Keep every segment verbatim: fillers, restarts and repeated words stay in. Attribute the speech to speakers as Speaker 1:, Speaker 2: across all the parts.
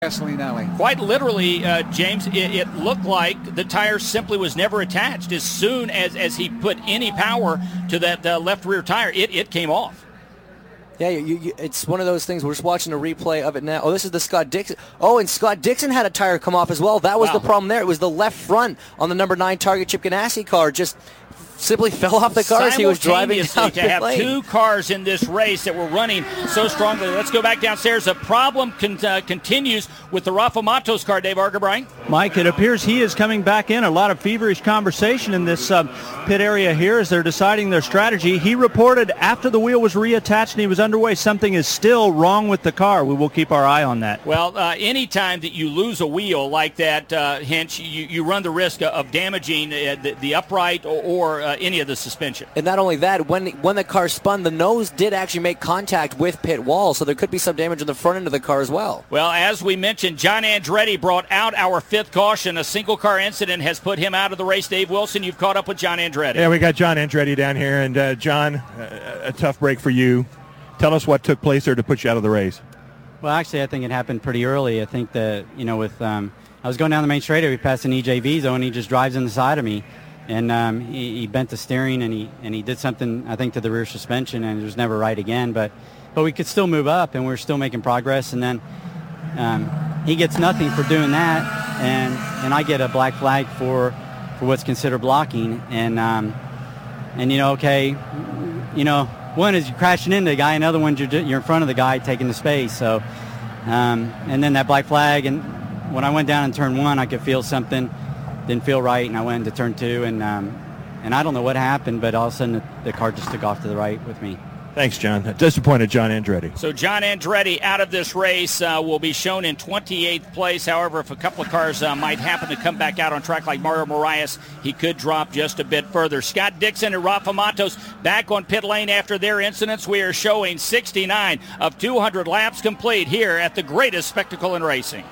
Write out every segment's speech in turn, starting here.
Speaker 1: Gasoline.
Speaker 2: Quite literally, uh, James, it, it looked like the tire simply was never attached. As soon as, as he put any power to that uh, left rear tire, it, it came off.
Speaker 3: Yeah, you, you, it's one of those things. We're just watching a replay of it now. Oh, this is the Scott Dixon. Oh, and Scott Dixon had a tire come off as well. That was wow. the problem there. It was the left front on the number nine Target Chip Ganassi car. Just simply fell off the car as he was driving down
Speaker 2: to have
Speaker 3: lane.
Speaker 2: Two cars in this race that were running so strongly. Let's go back downstairs. The problem con- uh, continues with the Rafa Matos car, Dave Argabright.
Speaker 4: Mike, it appears he is coming back in. A lot of feverish conversation in this uh, pit area here as they're deciding their strategy. He reported after the wheel was reattached and he was underway, something is still wrong with the car. We will keep our eye on that.
Speaker 2: Well, uh, anytime that you lose a wheel like that, uh, Hinch, you, you run the risk of damaging uh, the, the upright or, or uh, any of the suspension.
Speaker 3: And not only that, when when the car spun, the nose did actually make contact with pit wall, so there could be some damage on the front end of the car as well.
Speaker 2: Well, as we mentioned, John Andretti brought out our fifth caution. A single car incident has put him out of the race. Dave Wilson, you've caught up with John Andretti.
Speaker 5: Yeah, we got John Andretti down here, and uh, John, uh, a tough break for you. Tell us what took place there to put you out of the race.
Speaker 6: Well, actually, I think it happened pretty early. I think that, you know, with um, I was going down the main straightaway, we passed an E J V zone, and he just drives in the side of me. And um, he, he bent the steering, and he and he did something, I think, to the rear suspension, and it was never right again. But but we could still move up, and we we're still making progress. And then um, he gets nothing for doing that, and and I get a black flag for for what's considered blocking. And um, and you know, okay, you know, one is you're crashing into the guy, another one's you're you're in front of the guy taking the space. So um, and then that black flag, and when I went down in turn one, I could feel something. Didn't feel right, and I went into turn two, and um, and I don't know what happened, but all of a sudden the, the car just took off to the right with me.
Speaker 5: Thanks, John. Disappointed John Andretti.
Speaker 2: So John Andretti out of this race uh, will be shown in twenty-eighth place. However, if a couple of cars uh, might happen to come back out on track like Mario Moraes, he could drop just a bit further. Scott Dixon and Rafa Matos back on pit lane after their incidents. We are showing sixty-nine of two hundred laps complete here at the greatest spectacle in racing.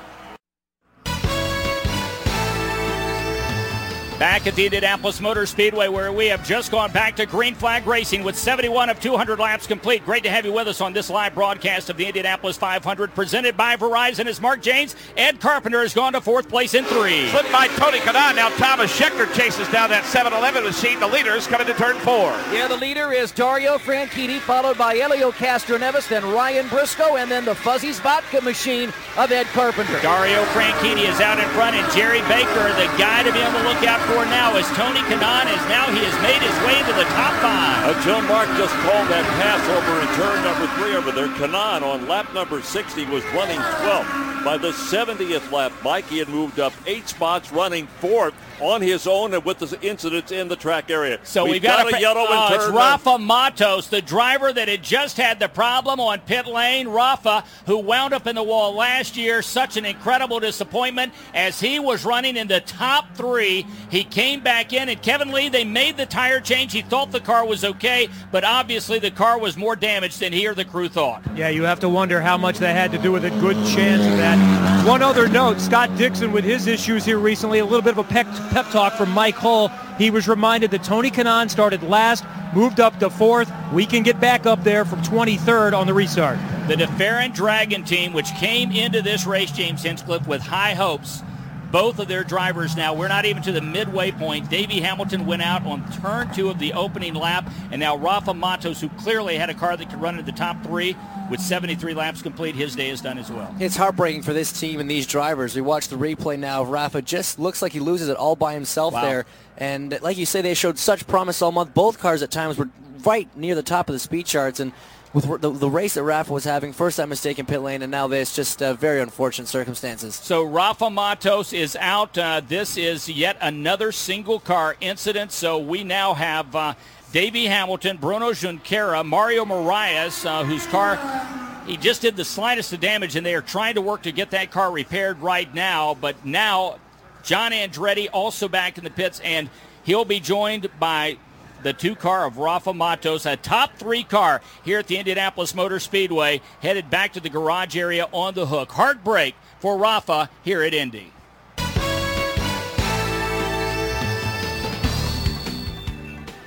Speaker 2: Back at the Indianapolis Motor Speedway, where we have just gone back to green flag racing with seventy-one of two hundred laps complete. Great to have you with us on this live broadcast of the Indianapolis five hundred, presented by Verizon. As Mark James, Ed Carpenter has gone to fourth place in three.
Speaker 7: Slipped by Tony Kanaan. Now Thomas Scheckter chases down that seven eleven machine. The leader is coming to turn four.
Speaker 8: Yeah, the leader is Dario Franchitti, followed by Elio Castroneves, then Ryan Briscoe, and then the Fuzzy's Vodka machine of Ed Carpenter.
Speaker 2: Dario Franchitti is out in front, and Jerry Baker, the guy to be on the lookout for now, as Tony Kanaan is now he has made his way to the top five.
Speaker 9: Uh, Joe Mark just called that pass over in turn number three over there. Kanaan on lap number sixty was running twelfth. By the seventieth lap, Mikey had moved up eight spots, running fourth on his own and with the incidents in the track area.
Speaker 2: So we've,
Speaker 9: we've
Speaker 2: got,
Speaker 9: got
Speaker 2: a,
Speaker 9: a yellow
Speaker 2: oh,
Speaker 9: in turn.
Speaker 2: It's Rafa Matos, the driver that had just had the problem on pit lane. Rafa, who wound up in the wall last year. Such an incredible disappointment as he was running in the top three. He came back in, and Kevin Lee, they made the tire change. He thought the car was okay, but obviously the car was more damaged than he or the crew thought.
Speaker 10: Yeah, you have to wonder how much that had to do with it. Good chance of that. One other note, Scott Dixon with his issues here recently, a little bit of a pep, pep talk from Mike Hull. He was reminded that Tony Kanaan started last, moved up to fourth. We can get back up there from twenty-third on the restart.
Speaker 2: The DeFerrin Dragon team, which came into this race, James Hinchcliffe, with high hopes. Both of their drivers now, we're not even to the midway point. Davey Hamilton went out on turn two of the opening lap, and now Rafa Matos, who clearly had a car that could run in the top three, with seventy-three laps complete, his day is done as well.
Speaker 3: It's heartbreaking for this team and these drivers. We watch the replay now. Rafa just looks like he loses it all by himself wow. there. And like you say, they showed such promise all month. Both cars at times were right near the top of the speed charts, and with the, the race that Rafa was having, first that mistake in pit lane, and now this, just uh, very unfortunate circumstances.
Speaker 2: So Rafa Matos is out. Uh, this is yet another single car incident. So we now have uh, Davey Hamilton, Bruno Junqueira, Mario Moraes, uh, whose car he just did the slightest of damage, and they are trying to work to get that car repaired right now. But now John Andretti also back in the pits, and he'll be joined by the two car of Rafa Matos, a top three car here at the Indianapolis Motor Speedway, headed back to the garage area on the hook. Heartbreak for Rafa here at Indy.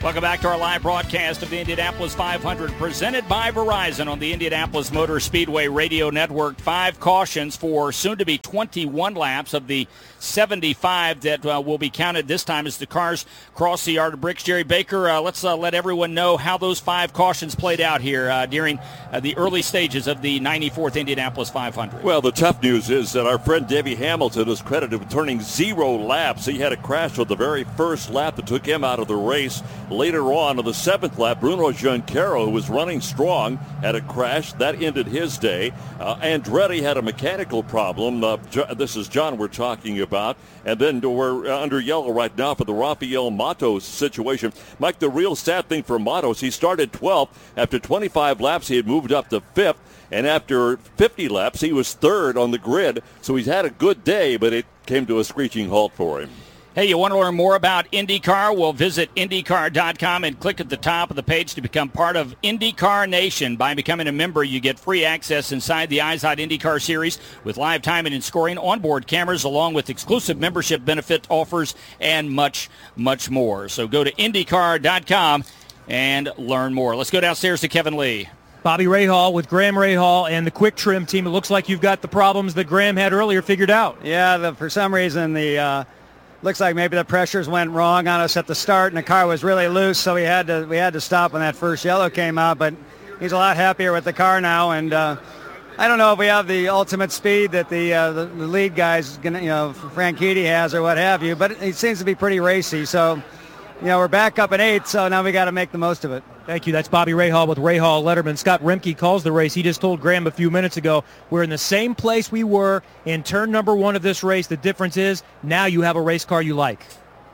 Speaker 2: Welcome back to our live broadcast of the Indianapolis five hundred, presented by Verizon on the Indianapolis Motor Speedway Radio Network. Five cautions for soon-to-be twenty-one laps of the seventy-five that uh, will be counted this time as the cars cross the yard of bricks. Jerry Baker, uh, let's uh, let everyone know how those five cautions played out here uh, during uh, the early stages of the ninety-fourth Indianapolis five hundred.
Speaker 9: Well, the tough news is that our friend Davey Hamilton is credited with turning zero laps. He had a crash on the very first lap that took him out of the race. Later on, on the seventh lap, Bruno Junqueira, who was running strong, had a crash. That ended his day. Uh, Andretti had a mechanical problem. Uh, jo- this is John we're talking about. And then we're uh, under yellow right now for the Rafael Matos situation. Mike, the real sad thing for Matos, he started twelfth. After twenty-five laps, he had moved up to fifth. And after fifty laps, he was third on the grid. So he's had a good day, but it came to a screeching halt for him.
Speaker 2: Hey, you want to learn more about IndyCar? Well, visit IndyCar dot com and click at the top of the page to become part of IndyCar Nation. By becoming a member, you get free access inside the iZod IndyCar Series with live timing and scoring, onboard cameras, along with exclusive membership benefit offers, and much, much more. So go to IndyCar dot com and learn more. Let's go downstairs to Kevin Lee.
Speaker 10: Bobby Rahal with Graham Rahal and the Quick Trim team. It looks like you've got the problems that Graham had earlier figured out.
Speaker 1: Yeah, the, for some reason the... Uh Looks like maybe the pressures went wrong on us at the start, and the car was really loose, so we had to we had to stop when that first yellow came out. But he's a lot happier with the car now, and uh, I don't know if we have the ultimate speed that the uh, the, the lead guys, you know, Franchitti has or what have you. But it seems to be pretty racy. So, you know, we're back up at eight, so now we got to make the most of it.
Speaker 10: Thank you. That's Bobby Rahal with Rahal Letterman. Scott Remke calls the race. He just told Graham a few minutes ago, we're in the same place we were in turn number one of this race. The difference is now you have a race car you like.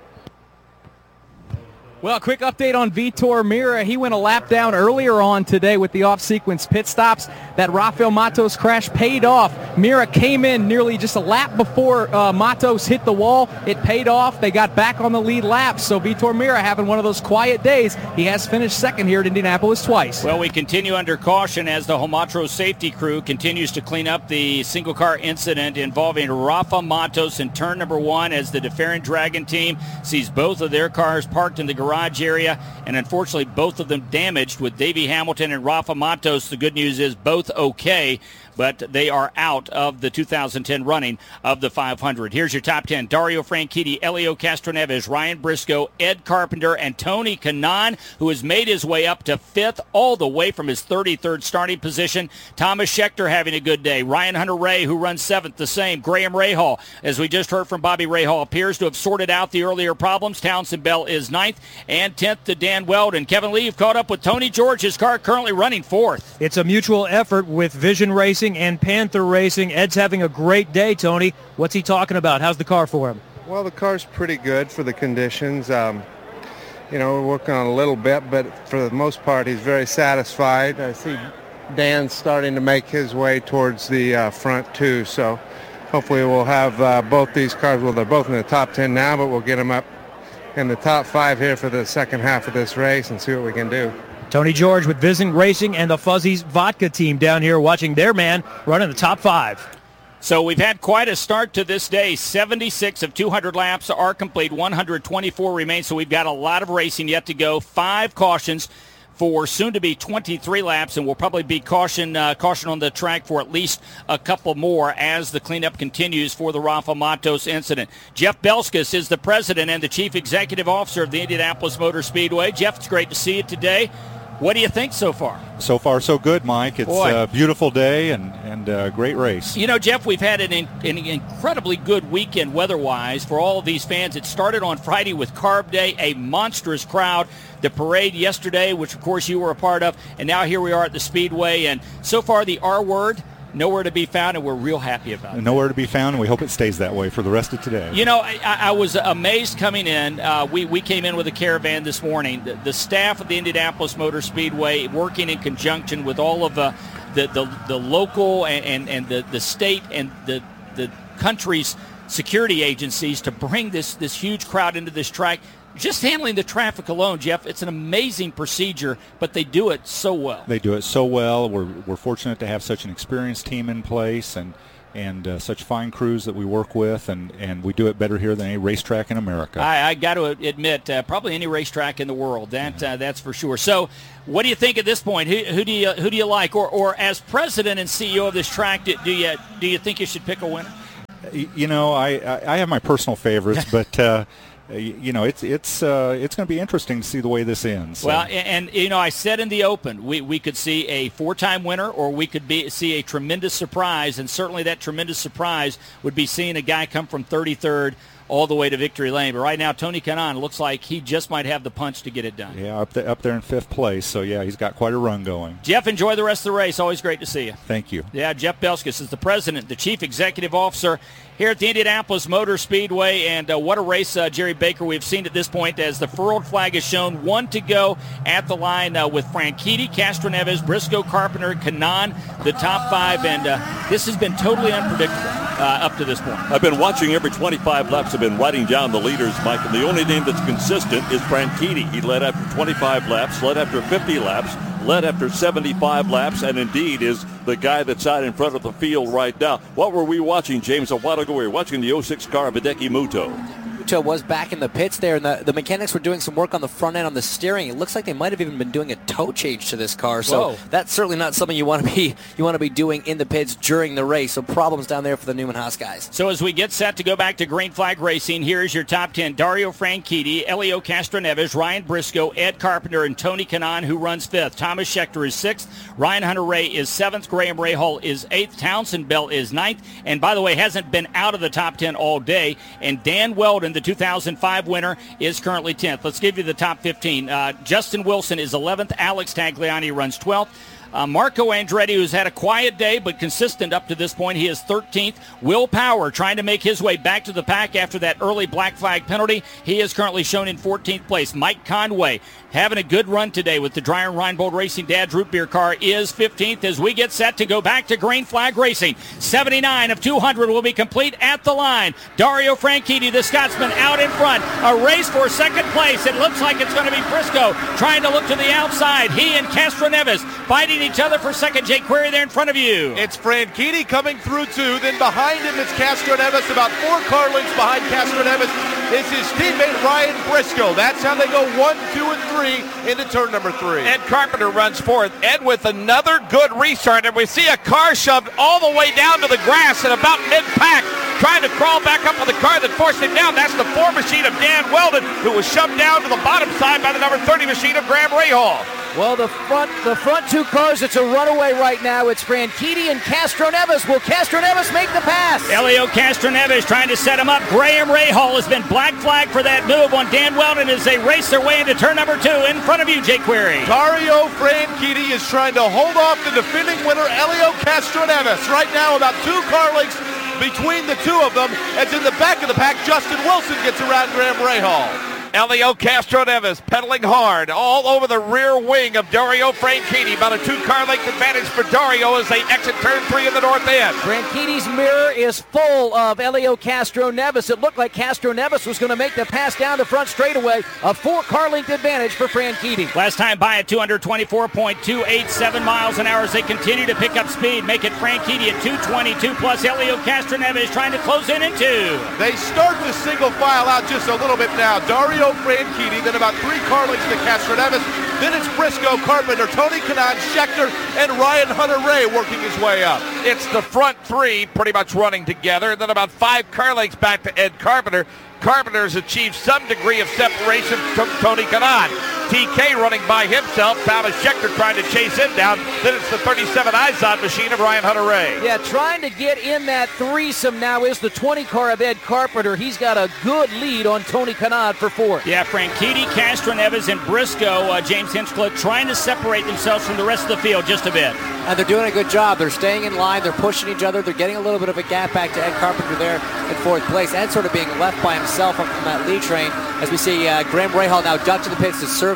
Speaker 11: Well, a quick update on Vitor Meira. He went a lap down earlier on today with the off-sequence pit stops. That Rafael Matos crash paid off. Meira came in nearly just a lap before uh, Matos hit the wall. It paid off. They got back on the lead lap. So Vitor Meira having one of those quiet days. He has finished second here at Indianapolis twice.
Speaker 2: Well, we continue under caution as the Homatro safety crew continues to clean up the single-car incident involving Rafa Matos in turn number one as the DeFerrin Dragon team sees both of their cars parked in the garage garage area, and unfortunately both of them damaged with Davey Hamilton and Rafa Matos. The good news is both okay, but they are out of the two thousand ten running of the five hundred. Here's your top ten. Dario Franchitti, Elio Castroneves, Ryan Briscoe, Ed Carpenter, and Tony Kanaan, who has made his way up to fifth all the way from his thirty-third starting position. Thomas Scheckter having a good day. Ryan Hunter-Reay, who runs seventh, the same. Graham Rahal, as we just heard from Bobby Rahal, appears to have sorted out the earlier problems. Townsend Bell is ninth, and tenth to Dan Weldon. Kevin Lee, you've caught up with Tony George. His car currently running fourth.
Speaker 10: It's a mutual effort with Vision Racing and Panther Racing. Ed's having a great day, Tony. What's he talking about? How's the car for him?
Speaker 12: Well, the car's pretty good for the conditions. Um, you know, we're working on a little bit, but for the most part, he's very satisfied. I see Dan's starting to make his way towards the uh, front, too. So hopefully we'll have uh, both these cars. Well, they're both in the top ten now, but we'll get them up in the top five here for the second half of this race and see what we can do.
Speaker 10: Tony George with Vision Racing and the Fuzzies Vodka team down here watching their man run in the top five.
Speaker 2: So we've had quite a start to this day. seventy-six of two hundred laps are complete. one hundred twenty-four remain, so we've got a lot of racing yet to go. Five cautions for soon-to-be twenty-three laps, and we'll probably be caution uh, caution on the track for at least a couple more as the cleanup continues for the Rafa Matos incident. Jeff Belskis is the president and the chief executive officer of the Indianapolis Motor Speedway. Jeff, it's great to see you today. What do you think so far?
Speaker 13: So far, so good, Mike. It's
Speaker 2: Boy.
Speaker 13: a beautiful day and, and a great race.
Speaker 2: You know, Jeff, we've had an, in, an incredibly good weekend weather-wise for all of these fans. It started on Friday with Carb Day, a monstrous crowd. The parade yesterday, which, of course, you were a part of, and now here we are at the Speedway. And so far, the R word, nowhere to be found, and we're real happy about it.
Speaker 13: Nowhere to be found, and we hope it stays that way for the rest of today.
Speaker 2: You know, I, I was amazed coming in. Uh, we, we came in with a caravan this morning. The, the staff of the Indianapolis Motor Speedway working in conjunction with all of the the, the, the local and, and, and the, the state and the, the country's security agencies to bring this, this huge crowd into this track. Just handling the traffic alone, Jeff, it's an amazing procedure, but they do it so well.
Speaker 13: They do it so well. We're we're fortunate to have such an experienced team in place, and and uh, such fine crews that we work with, and, and we do it better here than any racetrack in America.
Speaker 2: I, I got to admit, uh, probably any racetrack in the world. That uh, that's for sure. So, what do you think at this point? Who, who do you who do you like, or or as president and C E O of this track, do, do you do you think you should pick a winner?
Speaker 13: You know, I, I, I have my personal favorites, but uh, you know, it's it's uh, it's going to be interesting to see the way this ends.
Speaker 2: Well, and, and you know, I said in the open, we, we could see a four-time winner, or we could be see a tremendous surprise, and certainly that tremendous surprise would be seeing a guy come from thirty-third all the way to victory lane. But right now, Tony Kanaan looks like he just might have the punch to get it done.
Speaker 13: Yeah, up, the, up there in fifth place. So, yeah, he's got quite a run going.
Speaker 2: Jeff, enjoy the rest of the race. Always great to see you.
Speaker 13: Thank you.
Speaker 2: Yeah, Jeff Belskis is the president, the chief executive officer here at the Indianapolis Motor Speedway. And uh, what a race, uh, Jerry Baker, we've seen at this point as the furled flag is shown. One to go at the line uh, with Franchitti, Castroneves, Briscoe, Carpenter, Kanaan, the top five. And uh, this has been totally unpredictable uh, up to this point.
Speaker 9: I've been watching every twenty-five laps. I've been writing down the leaders, Mike, and the only name that's consistent is Franchitti. He led after twenty-five laps, led after fifty laps, led after seventy-five laps, and indeed is the guy that's out in front of the field right now. What were we watching, James, a while ago? We were watching the oh six car of Hideki Muto.
Speaker 3: Muto was back in the pits there, and the, the mechanics were doing some work on the front end on the steering. It looks like they might have even been doing a toe change to this car. So
Speaker 2: Whoa.
Speaker 3: That's certainly not something you want to be you want to be doing in the pits during the race. So problems down there for the Newman Haas guys.
Speaker 2: So as we get set to go back to Green Flag Racing, here is your top ten. Dario Franchitti, Elio Castroneves, Ryan Briscoe, Ed Carpenter, and Tony Kanaan, who runs fifth. Thomas Schechter is sixth. Ryan Hunter-Ray is seventh. Graham Rahal is eighth. Townsend Bell is ninth. And by the way, hasn't been out of the top ten all day. And Dan Weldon, the two thousand five winner, is currently tenth. Let's give you the top fifteen. Uh, Justin Wilson is eleventh. Alex Tagliani runs twelfth. Uh, Marco Andretti, who's had a quiet day but consistent up to this point, he is thirteenth. Will Power trying to make his way back to the pack after that early black flag penalty. He is currently shown in fourteenth place. Mike Conway having a good run today with the Dreyer Reinbold Racing Dad's Root Beer car is fifteenth as we get set to go back to Green Flag Racing. seventy-nine of two hundred will be complete at the line. Dario Franchitti, the Scotsman, out in front. A race for second place. It looks like it's going to be Briscoe trying to look to the outside. He and Castroneves fighting each other for second. Jake Query there in front of you.
Speaker 14: It's Franchitti coming through two. Then behind him is Castroneves. About four car lengths behind Castroneves is his teammate Ryan Briscoe. That's how they go one, two, and three into turn number three.
Speaker 7: Ed Carpenter runs fourth. Ed with another good restart, and we see a car shoved all the way down to the grass at about mid-pack, trying to crawl back up on the car that forced him down. That's the four machine of Dan Weldon, who was shoved down to the bottom side by the number thirty machine of Graham Rahal.
Speaker 8: Well, the front the front two cars, it's a runaway right now. It's Franchitti and Castroneves. Will Castroneves make the pass?
Speaker 2: Elio Castroneves trying to set him up. Graham Rahal has been black flagged for that move on Dan Weldon as they race their way into turn number two. In front of you, Jake Query.
Speaker 14: Dario Franchitti is trying to hold off the defending winner, Elio Castroneves. Right now, about two car lengths between the two of them. As in the back of the pack, Justin Wilson gets around Graham Rahal.
Speaker 7: Elio Castroneves pedaling hard all over the rear wing of Dario Franchitti. About a two-car length advantage for Dario as they exit turn three in the north end.
Speaker 8: Franchitti's mirror is full of Elio Castroneves. It looked like Castroneves was going to make the pass down the front straightaway. A four-car length advantage for Franchitti.
Speaker 2: Last time by at two twenty-four point two eight seven miles an hour as they continue to pick up speed. Make it Franchitti at two twenty-two plus Elio Castroneves trying to close in in two.
Speaker 14: They start to single file out just a little bit now. Dario Franchitti, then about three car lengths to Castroneves. Then it's Briscoe, Carpenter, Tony Kanaan, Schechter, and Ryan Hunter-Ray working his way up.
Speaker 7: It's the front three pretty much running together, and then about five car lengths back to Ed Carpenter. Carpenter's achieved some degree of separation from Tony Kanaan. T K running by himself. Thomas Schechter trying to chase him down. Then it's the thirty-seven Izod machine of Ryan Hunter-Ray.
Speaker 8: Yeah, trying to get in that threesome now is the twenty car of Ed Carpenter. He's got a good lead on Tony Kanaan for fourth.
Speaker 2: Yeah, Franchitti, Castroneves, and Briscoe, uh, James Hinchcliffe, trying to separate themselves from the rest of the field just a bit.
Speaker 3: And they're doing a good job. They're staying in line. They're pushing each other. They're getting a little bit of a gap back to Ed Carpenter there in fourth place. Ed sort of being left by himself up from that lead train as we see uh, Graham Rahal now ducked to the pits to serve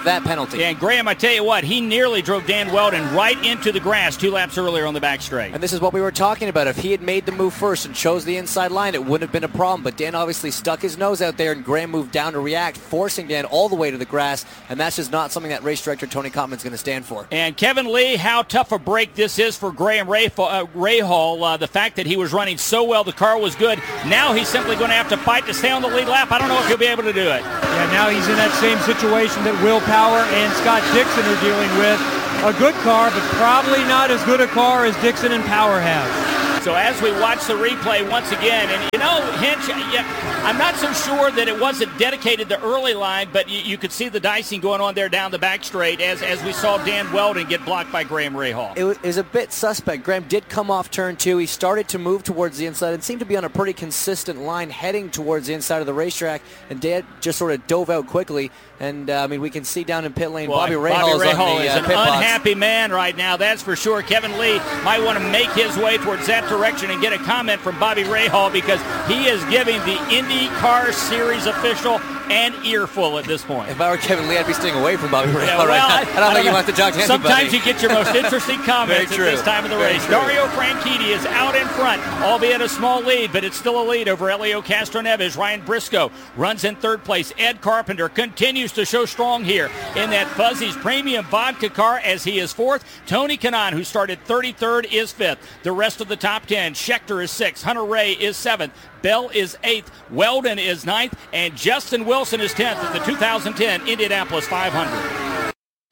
Speaker 3: deserved that penalty.
Speaker 2: Yeah, and Graham, I tell you what, he nearly drove Dan Weldon right into the grass two laps earlier on the back straight.
Speaker 3: And this is what we were talking about. If he had made the move first and chose the inside line, it wouldn't have been a problem. But Dan obviously stuck his nose out there, and Graham moved down to react, forcing Dan all the way to the grass. And that's just not something that race director Tony Cotman's going to stand for.
Speaker 2: And Kevin Lee, how tough a break this is for Graham Rahal. Uh, Rahal. Uh, the fact that he was running so well, the car was good. Now he's simply going to have to fight to stay on the lead lap. I don't know if he'll be able to do it.
Speaker 10: Yeah, now he's in that same situation that Will Power and Scott Dixon are dealing with. A good car, but probably not as good a car as Dixon and Power have.
Speaker 2: So as we watch the replay once again, and you know, Hinch, yeah, I'm not so sure that it wasn't dedicated the early line, but you, you could see the dicing going on there down the back straight as, as we saw Dan Weldon get blocked by Graham Rahal.
Speaker 3: It was a bit suspect. Graham did come off turn two. He started to move towards the inside and seemed to be on a pretty consistent line heading towards the inside of the racetrack, and Dan just sort of dove out quickly. And, uh, I mean, we can see down in pit lane,
Speaker 2: Boy,
Speaker 3: Bobby Rahal
Speaker 2: Bobby
Speaker 3: is,
Speaker 2: Rahal
Speaker 3: on the,
Speaker 2: is
Speaker 3: uh,
Speaker 2: an
Speaker 3: pit box.
Speaker 2: unhappy man right now, that's for sure. Kevin Lee might want to make his way towards that direction and get a comment from Bobby Rahal, because he is giving the IndyCar Series official an earful at this point.
Speaker 3: If I were Kevin Lee, I'd be staying away from Bobby Rahal
Speaker 2: yeah, well,
Speaker 3: right now. I, I don't I think you want to talk to anybody.
Speaker 2: Sometimes you get your most interesting comments at this time of the
Speaker 3: Very
Speaker 2: race.
Speaker 3: true.
Speaker 2: Dario Franchitti is out in front, albeit a small lead, but it's still a lead over Helio Castroneves. Ryan Briscoe runs in third place. Ed Carpenter continues to show strong here in that Fuzzy's Premium Vodka car as he is fourth. Tony Kanaan, who started thirty-third, is fifth. The rest of the top ten, Schechter is sixth. Hunter Ray is seventh. Bell is eighth. Weldon is ninth. And Justin Wilson is tenth at the two thousand ten Indianapolis five hundred.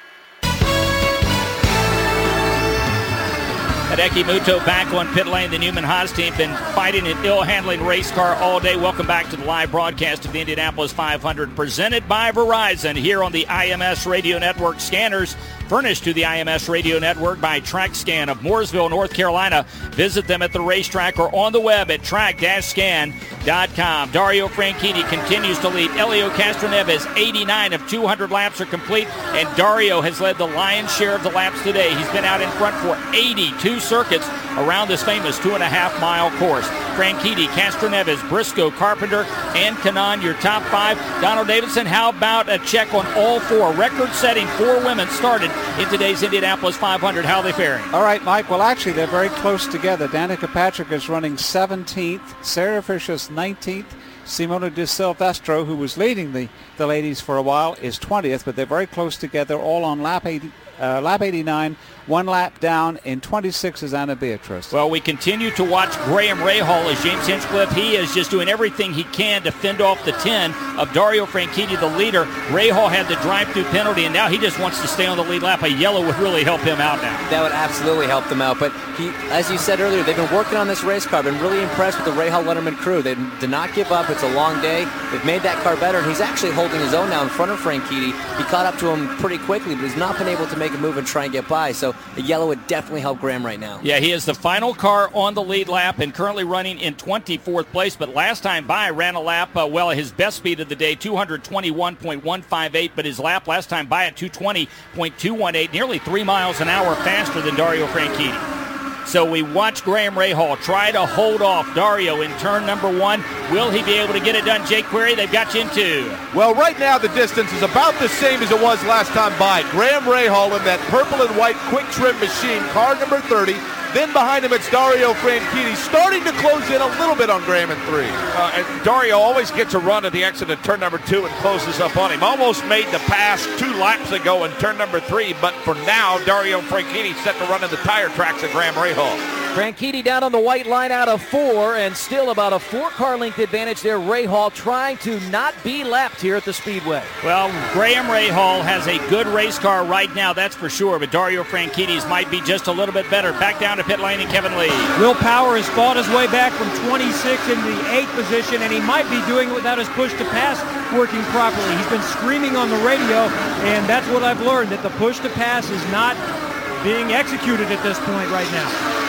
Speaker 2: Hideki Muto back on pit lane. The Newman Haas team been fighting an ill-handling race car all day. Welcome back to the live broadcast of the Indianapolis five hundred, presented by Verizon here on the I M S Radio Network. Scanners furnished to the I M S Radio Network by TrackScan of Mooresville, North Carolina. Visit them at the racetrack or on the web at track dash scan dot com. Dario Franchitti continues to lead. Helio Castroneves, eighty-nine of two hundred laps are complete, and Dario has led the lion's share of the laps today. He's been out in front for eighty-two circuits around this famous two and a half mile course. Franchitti, Castroneves, Briscoe, Carpenter, and Kanaan, your top five. Donald Davidson, how about a check on all four? Record-setting four women started in today's Indianapolis five hundred. How are they faring?
Speaker 15: All right, Mike. Well, actually, they're very close together. Danica Patrick is running seventeenth. Sarah Fisher's nineteenth. Simona Di Silvestro, who was leading the, the ladies for a while, is twentieth, but they're very close together, all on lap eighty, uh, lap eighty-nine. One lap down. In twenty-six is Anna Beatrice.
Speaker 2: Well, we continue to watch Graham Rahal as James Hinchcliffe. He is just doing everything he can to fend off the ten of Dario Franchitti, the leader. Rahal had the drive-through penalty, and now he just wants to stay on the lead lap. A yellow would really help him out now.
Speaker 3: That would absolutely help them out. But he, as you said earlier, they've been working on this race car. Been really impressed with the Rahal Letterman crew. They did not give up. It's a long day. They've made that car better, and he's actually holding his own now in front of Franchitti. He caught up to him pretty quickly, but he's not been able to make a move and try and get by. So the yellow would definitely help Graham right now.
Speaker 2: Yeah, he is the final car on the lead lap and currently running in twenty-fourth place. But last time by, ran a lap, uh, well, his best speed of the day, two twenty-one point one five eight. But his lap last time by at two twenty point two one eight, nearly three miles an hour faster than Dario Franchitti. So we watch Graham Rahal try to hold off Dario in turn number one. Will he be able to get it done? Jake Query, they've got you in two.
Speaker 14: Well, right now the distance is about the same as it was last time by. Graham Rahal in that purple and white quick trim machine, car number thirty. Then behind him it's Dario Franchitti, starting to close in a little bit on Graham in three.
Speaker 7: Uh, and Dario always gets a run at the exit of turn number two and closes up on him. Almost made the pass two laps ago in turn number three, but for now, Dario Franchitti set to run in the tire tracks of Graham Rahal.
Speaker 8: Franchitti down on the white line out of four, and still about a four-car length advantage there. Rahal trying to not be lapped here at the Speedway.
Speaker 2: Well, Graham Rahal has a good race car right now, that's for sure, but Dario Franchitti's might be just a little bit better. Back down to pit lane and Kevin Lee.
Speaker 10: Will Power has fought his way back from twenty-six into the eighth position, and he might be doing it without his push to pass working properly. He's been screaming on the radio, and that's what I've learned, that the push to pass is not being executed at this point right now.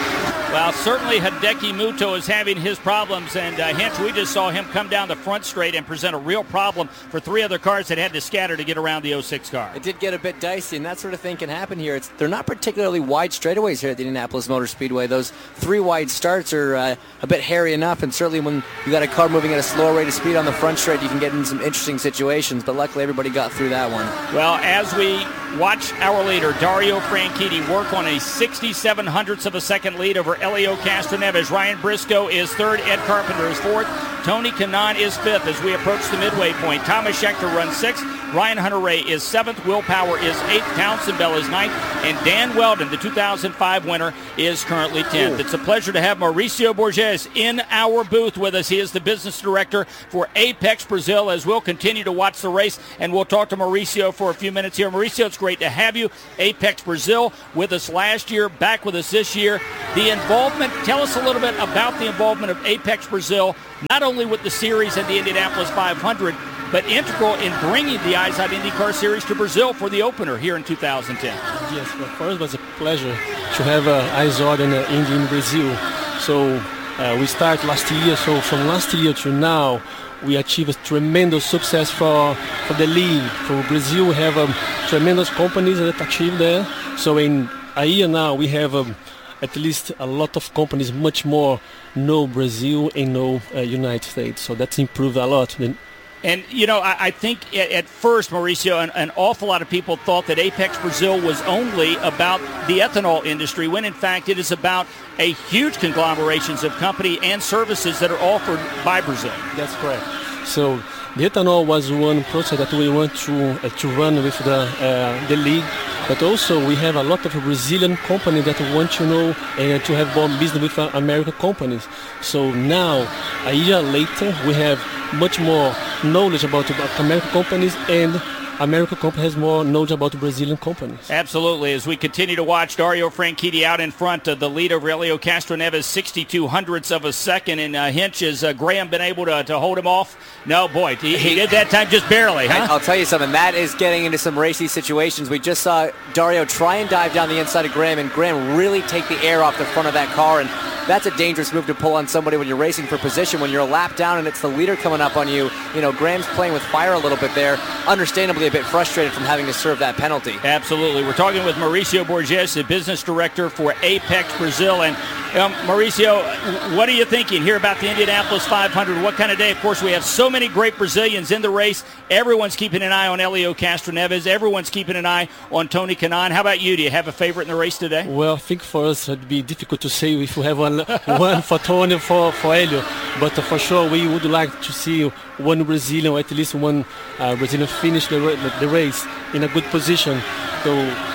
Speaker 2: Well, certainly Hideki Muto is having his problems, and uh, Hinch, we just saw him come down the front straight and present a real problem for three other cars that had to scatter to get around the oh six car.
Speaker 3: It did get a bit dicey, and that sort of thing can happen here. It's, they're not particularly wide straightaways here at the Indianapolis Motor Speedway. Those three wide starts are uh, a bit hairy enough, and certainly when you got a car moving at a slower rate of speed on the front straight, you can get in some interesting situations, but luckily everybody got through that one.
Speaker 2: Well, as we watch our leader, Dario Franchitti, work on a sixty-seven hundredths of a second lead over Elio Castroneves. Ryan Briscoe is third, Ed Carpenter is fourth, Tony Kanaan is fifth as we approach the midway point. Thomas Scheckter runs sixth, Ryan Hunter-Ray is seventh, Will Power is eighth, Townsend Bell is ninth, and Dan Weldon, the two thousand five winner, is currently tenth. Ooh. It's a pleasure to have Mauricio Borges in our booth with us. He is the business director for Apex Brazil, as we'll continue to watch the race, and we'll talk to Mauricio for a few minutes here. Mauricio, it's great to have you. Apex Brazil with us last year, back with us this year. The involvement, tell us a little bit about the involvement of Apex Brazil, not only with the series and the Indianapolis five hundred, but integral in bringing the IZOD IndyCar Series to Brazil for the opener here in two thousand ten.
Speaker 16: Yes, well, for us it was a pleasure to have uh, IZOD and uh, Indy in Brazil. So uh, we started last year, so from last year to now, we achieved a tremendous success for, for the league. For Brazil, we have um, tremendous companies that achieved there. So in a year now, we have um, at least a lot of companies much more know Brazil and know uh, United States. So that's improved a lot.
Speaker 2: And, you know, I, I think at, at first, Mauricio, an, an awful lot of people thought that Apex Brazil was only about the ethanol industry, when in fact it is about a huge conglomerations of company and services that are offered by Brazil.
Speaker 16: That's correct. So the ethanol was one process that we want to uh, to run with the uh, the league, but also we have a lot of Brazilian companies that want to know and uh, to have more business with uh, American companies. So now, a year later, we have much more knowledge about, about American companies, and American company has more knowledge about Brazilian companies.
Speaker 2: Absolutely. As we continue to watch Dario Franchitti out in front of the lead over Elio Castroneves, sixty-two hundredths of a second. And uh, Hinch, has uh, Graham been able to, to hold him off? No, boy, he, he did that time just barely, huh?
Speaker 3: I'll tell you something. That is getting into some racy situations. We just saw Dario try and dive down the inside of Graham, and Graham really take the air off the front of that car. And that's a dangerous move to pull on somebody when you're racing for position. When you're a lap down and it's the leader coming up on you, you know, Graham's playing with fire a little bit there. Understandably a bit frustrated from having to serve that penalty.
Speaker 2: Absolutely. We're talking with Mauricio Borges, the business director for Apex Brazil. And um, Mauricio, what are you thinking here about the Indianapolis five hundred? What kind of day? Of course, we have so many great Brazilians in the race. Everyone's keeping an eye on Elio Castroneves. Everyone's keeping an eye on Tony Kanaan. How about you? Do you have a favorite in the race today?
Speaker 16: Well, I think for us it would be difficult to say if we have one, one for Tony for, for Elio. But uh, for sure, we would like to see one Brazilian, or at least one uh, Brazilian finish the, the race in a good position. So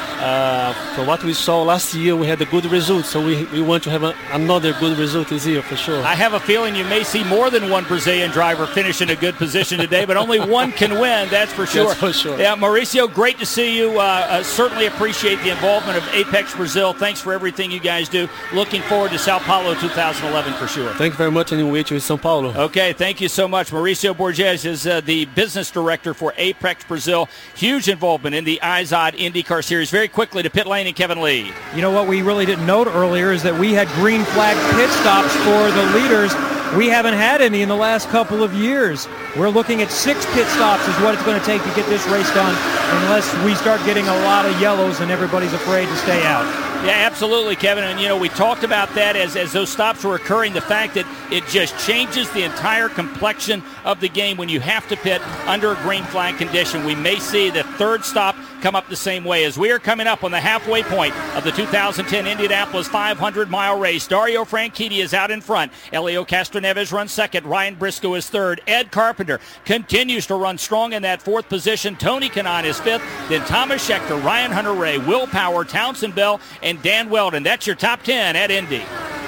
Speaker 16: uh, from what we saw last year, we had a good result. So we, we want to have a, another good result this year for sure.
Speaker 2: I have a feeling you may see more than one Brazilian driver finish in a good position today, but only one can win, that's for sure.
Speaker 16: That's for sure.
Speaker 2: Yeah, Mauricio, great to see you. Uh, uh, certainly appreciate the involvement of Apex Brazil. Thanks for everything you guys do. Looking forward to Sao Paulo two thousand eleven for sure.
Speaker 16: Thank you very much, and we'll wait you in Sao Paulo.
Speaker 2: Okay, thank you so much. Mauricio Borges is uh, the business director for Apex Brazil. Huge involvement in the IZOD IndyCar Series. Very quickly to pit lane and Kevin Lee.
Speaker 10: You know what we really didn't note earlier is that we had green flag pit stops for the leaders. We haven't had any in the last couple of years. We're looking at six pit stops is what it's going to take to get this race done, unless we start getting a lot of yellows and everybody's afraid to stay out.
Speaker 2: Yeah, absolutely, Kevin. And, you know, we talked about that as, as those stops were occurring, the fact that it just changes the entire complexion of the game when you have to pit under a green flag condition. We may see the third stop come up the same way as we are coming up on the halfway point of the two thousand ten Indianapolis five hundred mile race. Dario Franchitti is out in front. Elio Castroneves runs second. Ryan Briscoe is third. Ed Carpenter continues to run strong in that fourth position. Tony Kanaan is fifth. Then Thomas Scheckter, Ryan Hunter-Ray, Will Power, Townsend Bell, and Dan Weldon. That's your top ten at Indy.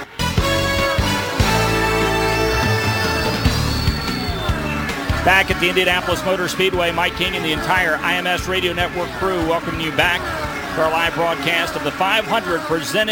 Speaker 2: Back at the Indianapolis Motor Speedway, Mike King and the entire I M S Radio Network crew welcoming you back for our live broadcast of the five hundred presented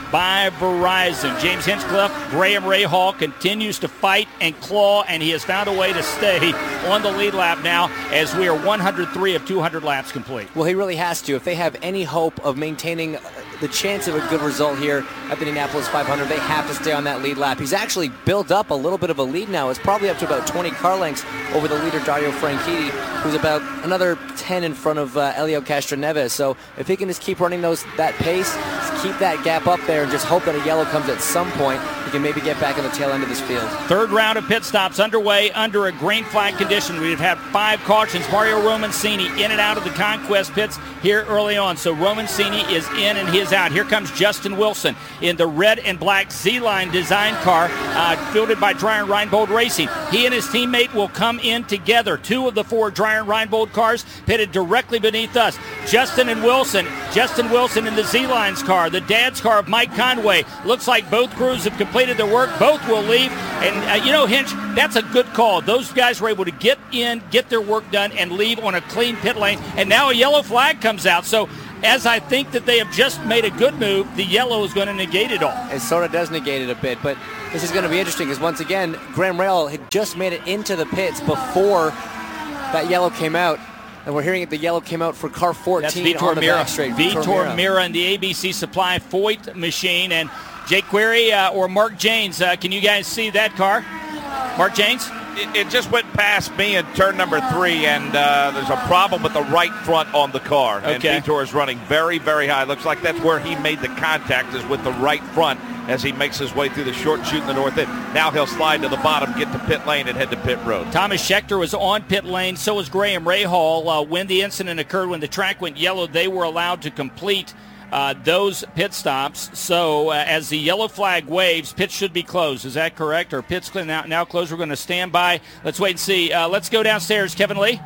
Speaker 2: by Verizon. James Hinchcliffe, Graham Rahal continues to fight and claw, and he has found a way to stay on the lead lap now as we are one hundred three of two hundred laps complete.
Speaker 3: Well, he really has to. If they have any hope of maintaining the chance of a good result here at the Indianapolis five hundred, they have to stay on that lead lap. He's actually built up a little bit of a lead now. It's probably up to about twenty car lengths over the leader, Dario Franchitti, who's about another ten in front of uh, Helio Castroneves. So if he can just keep running those that pace, just keep that gap up there and just hope that a yellow comes at some point, he can maybe get back on the tail end of this field.
Speaker 2: Third round of pit stops underway under a green flag condition. We've had five cautions. Mario Romancini in and out of the Conquest pits here early on. So Romancini is in and he is out. Here comes Justin Wilson in the red and black Z-Line design car uh, fielded by Dreyer Reinbold Racing. He and his teammate will come in together. Two of the four Dreyer Reinbold cars pitted directly beneath us. Justin and Wilson. Justin Wilson in the Z-Lines car. The dad's car of Mike Conway. Looks like both crews have completed their work. Both will leave. And, uh, you know, Hinch, that's a good call. Those guys were able to get in, get their work done, and leave on a clean pit lane. And now a yellow flag comes out. So as I think that they have just made a good move, the yellow is going to negate it all.
Speaker 3: It sort of does negate it a bit, but this is going to be interesting because once again, Graham Rahal had just made it into the pits before that yellow came out. And we're hearing that the yellow came out for car fourteen.
Speaker 2: That's Vitor
Speaker 3: on the
Speaker 2: Mira.
Speaker 3: back straight.
Speaker 2: Vitor, Vitor Mira in the A B C Supply Foyt machine. And Jake Query uh, or Mark Janes, uh, can you guys see that car? Mark Janes?
Speaker 7: It, it just went past me in turn number three, and uh, there's a problem with the right front on the car. And
Speaker 2: okay.
Speaker 7: Vitor is running very, very high. Looks like that's where he made the contact, is with the right front as he makes his way through the short chute in the north end. Now he'll slide to the bottom, get to pit lane, and head to pit road.
Speaker 2: Thomas Schechter was on pit lane. So was Graham Rahal. Uh, when the incident occurred, when the track went yellow, they were allowed to complete Uh, those pit stops. So uh, as the yellow flag waves, pits should be closed. Is that correct? Or pits now, now closed? We're going to stand by. Let's wait and see. Uh, let's go downstairs. Kevin Lee?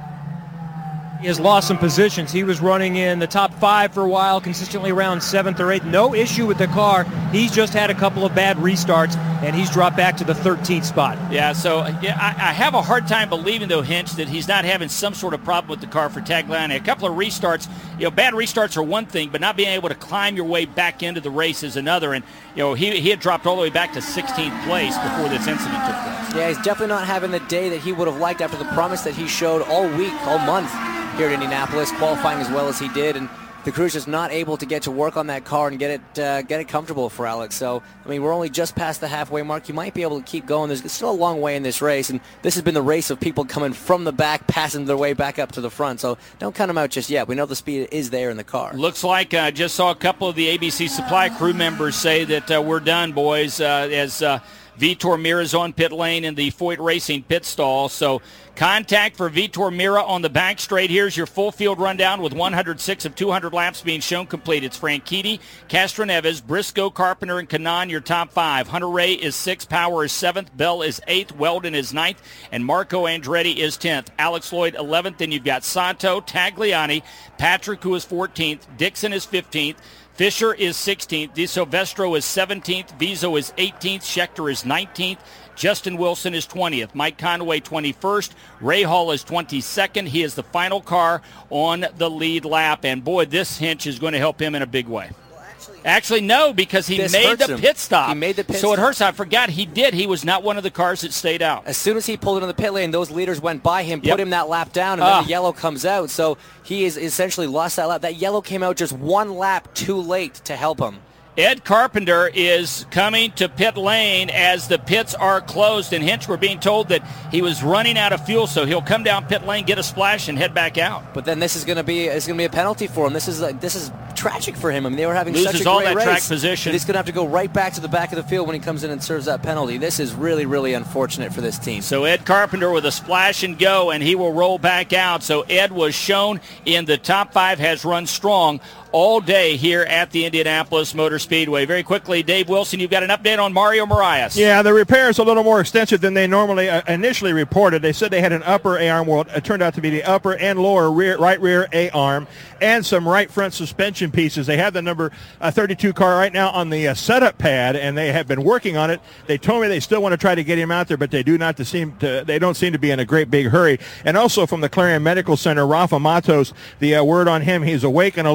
Speaker 10: He has lost some positions. He was running in the top five for a while, consistently around seventh or eighth. No issue with the car. He's just had a couple of bad restarts, and he's dropped back to the thirteenth spot.
Speaker 2: Yeah, so yeah, I, I have a hard time believing, though, Hinch, that he's not having some sort of problem with the car for Tagliani. A couple of restarts, you know, bad restarts are one thing, but not being able to climb your way back into the race is another. And, you know, he, he had dropped all the way back to sixteenth place before this incident took place.
Speaker 3: Yeah, he's definitely not having the day that he would have liked after the promise that he showed all week, all month here at Indianapolis, qualifying as well as he did, and the crew's just not able to get to work on that car and get it uh, get it comfortable for Alex. So, I mean, we're only just past the halfway mark. You might be able to keep going. There's still a long way in this race, and this has been the race of people coming from the back, passing their way back up to the front. So don't count them out just yet. We know the speed is there in the car.
Speaker 2: Looks like I uh, just saw a couple of the A B C Supply crew members say that uh, we're done, boys, uh, as uh, Vitor Mira's on pit lane in the Foyt Racing pit stall. So contact for Vitor Mira on the back straight. Here's your full field rundown with one hundred six of two hundred laps being shown complete. It's Franchitti, Castroneves, Briscoe, Carpenter, and Kanaan, your top five. Hunter Ray is sixth, Power is seventh, Bell is eighth, Weldon is ninth, and Marco Andretti is tenth. Alex Lloyd eleventh, then you've got Santo, Tagliani, Patrick, who is fourteenth, Dixon is fifteenth, Fisher is sixteenth, De Silvestro is seventeenth, Vizo is eighteenth, Schechter is nineteenth, Justin Wilson is twentieth, Mike Conway twenty-first, Rahal is twenty-second. He is the final car on the lead lap, and boy, this Hinch is going to help him in a big way. Actually, no, because he
Speaker 3: This
Speaker 2: made
Speaker 3: hurts
Speaker 2: the
Speaker 3: him.
Speaker 2: pit stop.
Speaker 3: He made the pit
Speaker 2: so it
Speaker 3: stop.
Speaker 2: hurts. I forgot he did. He was not one of the cars that stayed out.
Speaker 3: As soon as he pulled into the pit lane, those leaders went by him,
Speaker 2: Yep.
Speaker 3: put him that lap down, and
Speaker 2: Ah.
Speaker 3: then the yellow comes out. So he has essentially lost that lap. That yellow came out just one lap too late to help him.
Speaker 2: Ed Carpenter is coming to pit lane as the pits are closed, and Hinch, we're being told that he was running out of fuel, so he'll come down pit lane, get a splash, and head back out.
Speaker 3: But then this is going to be it's going to be a penalty for him. This is like, this is tragic for him. I mean, they were having
Speaker 2: Loses
Speaker 3: such a
Speaker 2: all
Speaker 3: great
Speaker 2: that
Speaker 3: race.
Speaker 2: track position.
Speaker 3: He's going to have to go right back to the back of the field when he comes in and serves that penalty. This is really, really unfortunate for this team.
Speaker 2: So Ed Carpenter with a splash and go, and he will roll back out. So Ed was shown in the top five, has run strong all day here at the Indianapolis Motor Speedway. Very quickly, Dave Wilson, you've got an update on Mario Marias.
Speaker 5: Yeah, the repair is a little more extensive than they normally uh, initially reported. They said they had an upper A-arm. Well, it turned out to be the upper and lower rear, right rear A-arm and some right front suspension pieces. They have the number uh, thirty-two car right now on the uh, setup pad, and they have been working on it. They told me they still want to try to get him out there, but they do not to seem to, they don't seem to be in a great big hurry. And also from the Clarion Medical Center, Rafa Matos, the uh, word on him, he's awake and alert. They just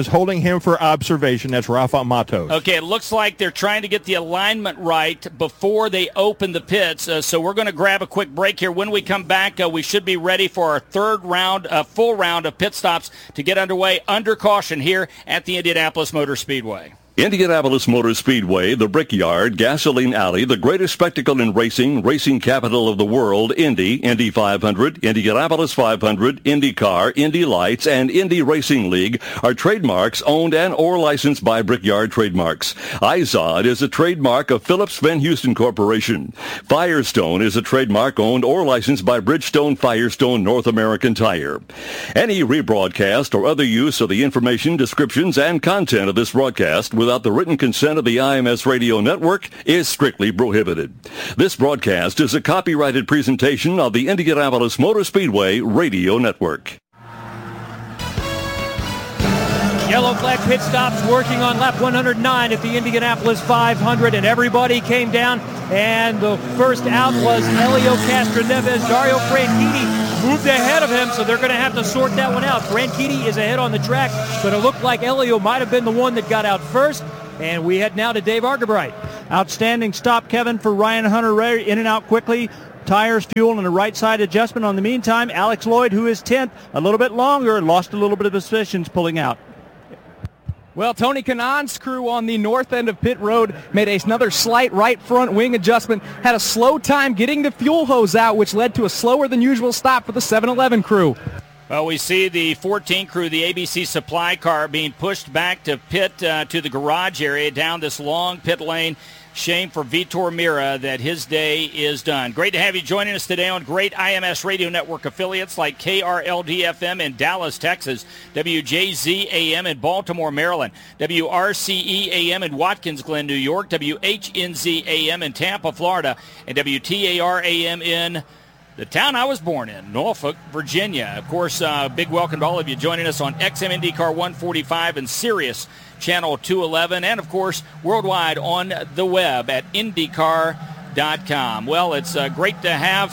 Speaker 5: holding him for observation. That's Rafa Matos.
Speaker 2: Okay, it looks like they're trying to get the alignment right before they open the pits. Uh, so we're going to grab a quick break here. When we come back, uh, we should be ready for our third round, uh, full round of pit stops to get underway under caution here at the Indianapolis Motor Speedway.
Speaker 17: Indianapolis Motor Speedway, the Brickyard, Gasoline Alley, the greatest spectacle in racing, racing capital of the world, Indy, Indy five hundred, Indianapolis five hundred, IndyCar, Indy Lights, and Indy Racing League are trademarks owned and or licensed by Brickyard Trademarks. Izod is a trademark of Phillips Van Houston Corporation. Firestone is a trademark owned or licensed by Bridgestone Firestone North American Tire. Any rebroadcast or other use of the information, descriptions, and content of this broadcast without the written consent of the I M S Radio Network is strictly prohibited. This broadcast is a copyrighted presentation of the Indianapolis Motor Speedway Radio Network.
Speaker 10: Yellow flag pit stops working on lap one hundred nine at the Indianapolis five hundred, and everybody came down, and the first out was Helio Castroneves. Dario Franchitti moved ahead of him, so they're going to have to sort that one out. Franchitti is ahead on the track, but it looked like Helio might have been the one that got out first, and we head now to Dave Argabright.
Speaker 4: Outstanding stop, Kevin, for Ryan Hunter-Reay, in and out quickly. Tires, fuel, and a right side adjustment. On the meantime, Alex Lloyd, who is tenth, a little bit longer, lost a little bit of positions pulling out.
Speaker 11: Well, Tony Kanaan's crew on the north end of pit road made another slight right front wing adjustment, had a slow time getting the fuel hose out, which led to a slower than usual stop for the seven eleven crew.
Speaker 2: Well, we see the fourteen crew, the A B C supply car, being pushed back to pit uh, to the garage area down this long pit lane. Shame for Vitor Mira that his day is done. Great to have you joining us today on great I M S Radio Network affiliates like K R L D F M in Dallas, Texas, W J Z A M in Baltimore, Maryland, W R C E A M in Watkins Glen, New York, W H N Z A M in Tampa, Florida, and W T A R A M in the town I was born in, Norfolk, Virginia. Of course, uh, big welcome to all of you joining us on X M IndyCar one forty-five and Sirius Channel two eleven, and, of course, worldwide on the web at IndyCar dot com. Well, it's uh, great to have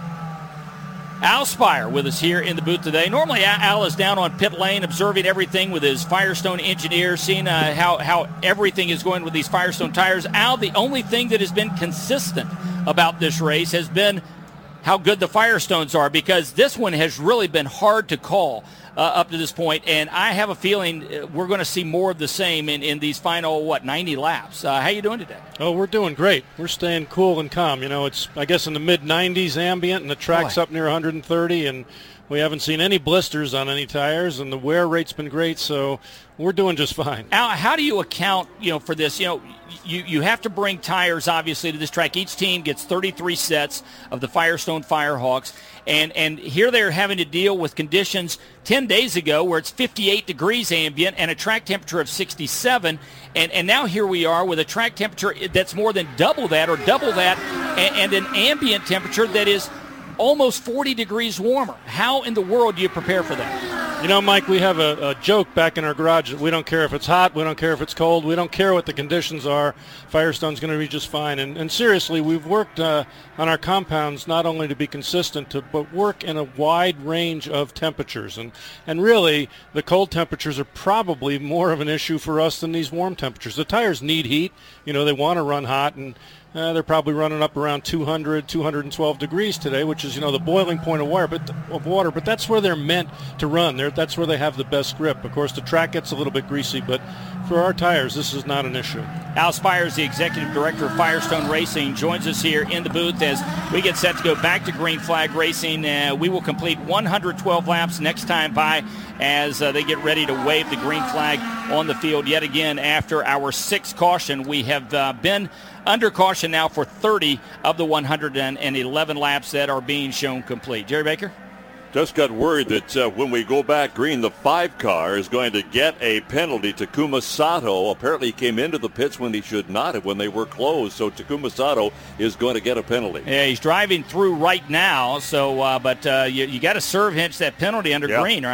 Speaker 2: Al Spire with us here in the booth today. Normally, Al is down on pit lane observing everything with his Firestone engineer, seeing uh, how, how everything is going with these Firestone tires. Al, the only thing that has been consistent about this race has been how good the Firestones are, because this one has really been hard to call uh, up to this point, and I have a feeling we're going to see more of the same in, in these final, what, ninety laps. Uh, how you doing today?
Speaker 18: Oh, we're doing great. We're staying cool and calm. You know, it's, I guess, in the mid nineties ambient, and the track's Boy. up near one hundred thirty, and we haven't seen any blisters on any tires, and the wear rate's been great, so we're doing just fine.
Speaker 2: Al, how do you account, you know, for this? You know, you, you have to bring tires, obviously, to this track. Each team gets thirty-three sets of the Firestone Firehawks, and, and here they're having to deal with conditions ten days ago where it's fifty-eight degrees ambient and a track temperature of sixty-seven, and, and now here we are with a track temperature that's more than double that or double that, and, and an ambient temperature that is almost forty degrees warmer. How in the world do you prepare for that?
Speaker 18: You know, Mike, we have a, a joke back in our garage that we don't care if it's hot, we don't care if it's cold, we don't care what the conditions are. Firestone's going to be just fine. And, and seriously, we've worked uh, on our compounds not only to be consistent, to, but work in a wide range of temperatures. And, and really, the cold temperatures are probably more of an issue for us than these warm temperatures. The tires need heat. You know, they want to run hot, and Uh, they're probably running up around two hundred, two hundred twelve degrees today, which is, you know, the boiling point of water. But of water, but that's where they're meant to run. They're, that's where they have the best grip. Of course, the track gets a little bit greasy, but for our tires, this is not an issue.
Speaker 2: Al Spire is the executive director of Firestone Racing, joins us here in the booth as we get set to go back to Green Flag Racing. Uh, we will complete one hundred twelve laps next time by as uh, they get ready to wave the green flag on the field yet again after our sixth caution. We have uh, been under caution now for thirty of the one hundred eleven laps that are being shown complete. Jerry Baker?
Speaker 9: Just got word that uh, when we go back green, the five car is going to get a penalty. Takuma Sato apparently came into the pits when he should not have, when they were closed. So Takuma Sato is going to get a penalty.
Speaker 2: Yeah, he's driving through right now. So, uh, but uh, you, you got to serve him that penalty under
Speaker 9: yep.
Speaker 2: green, right?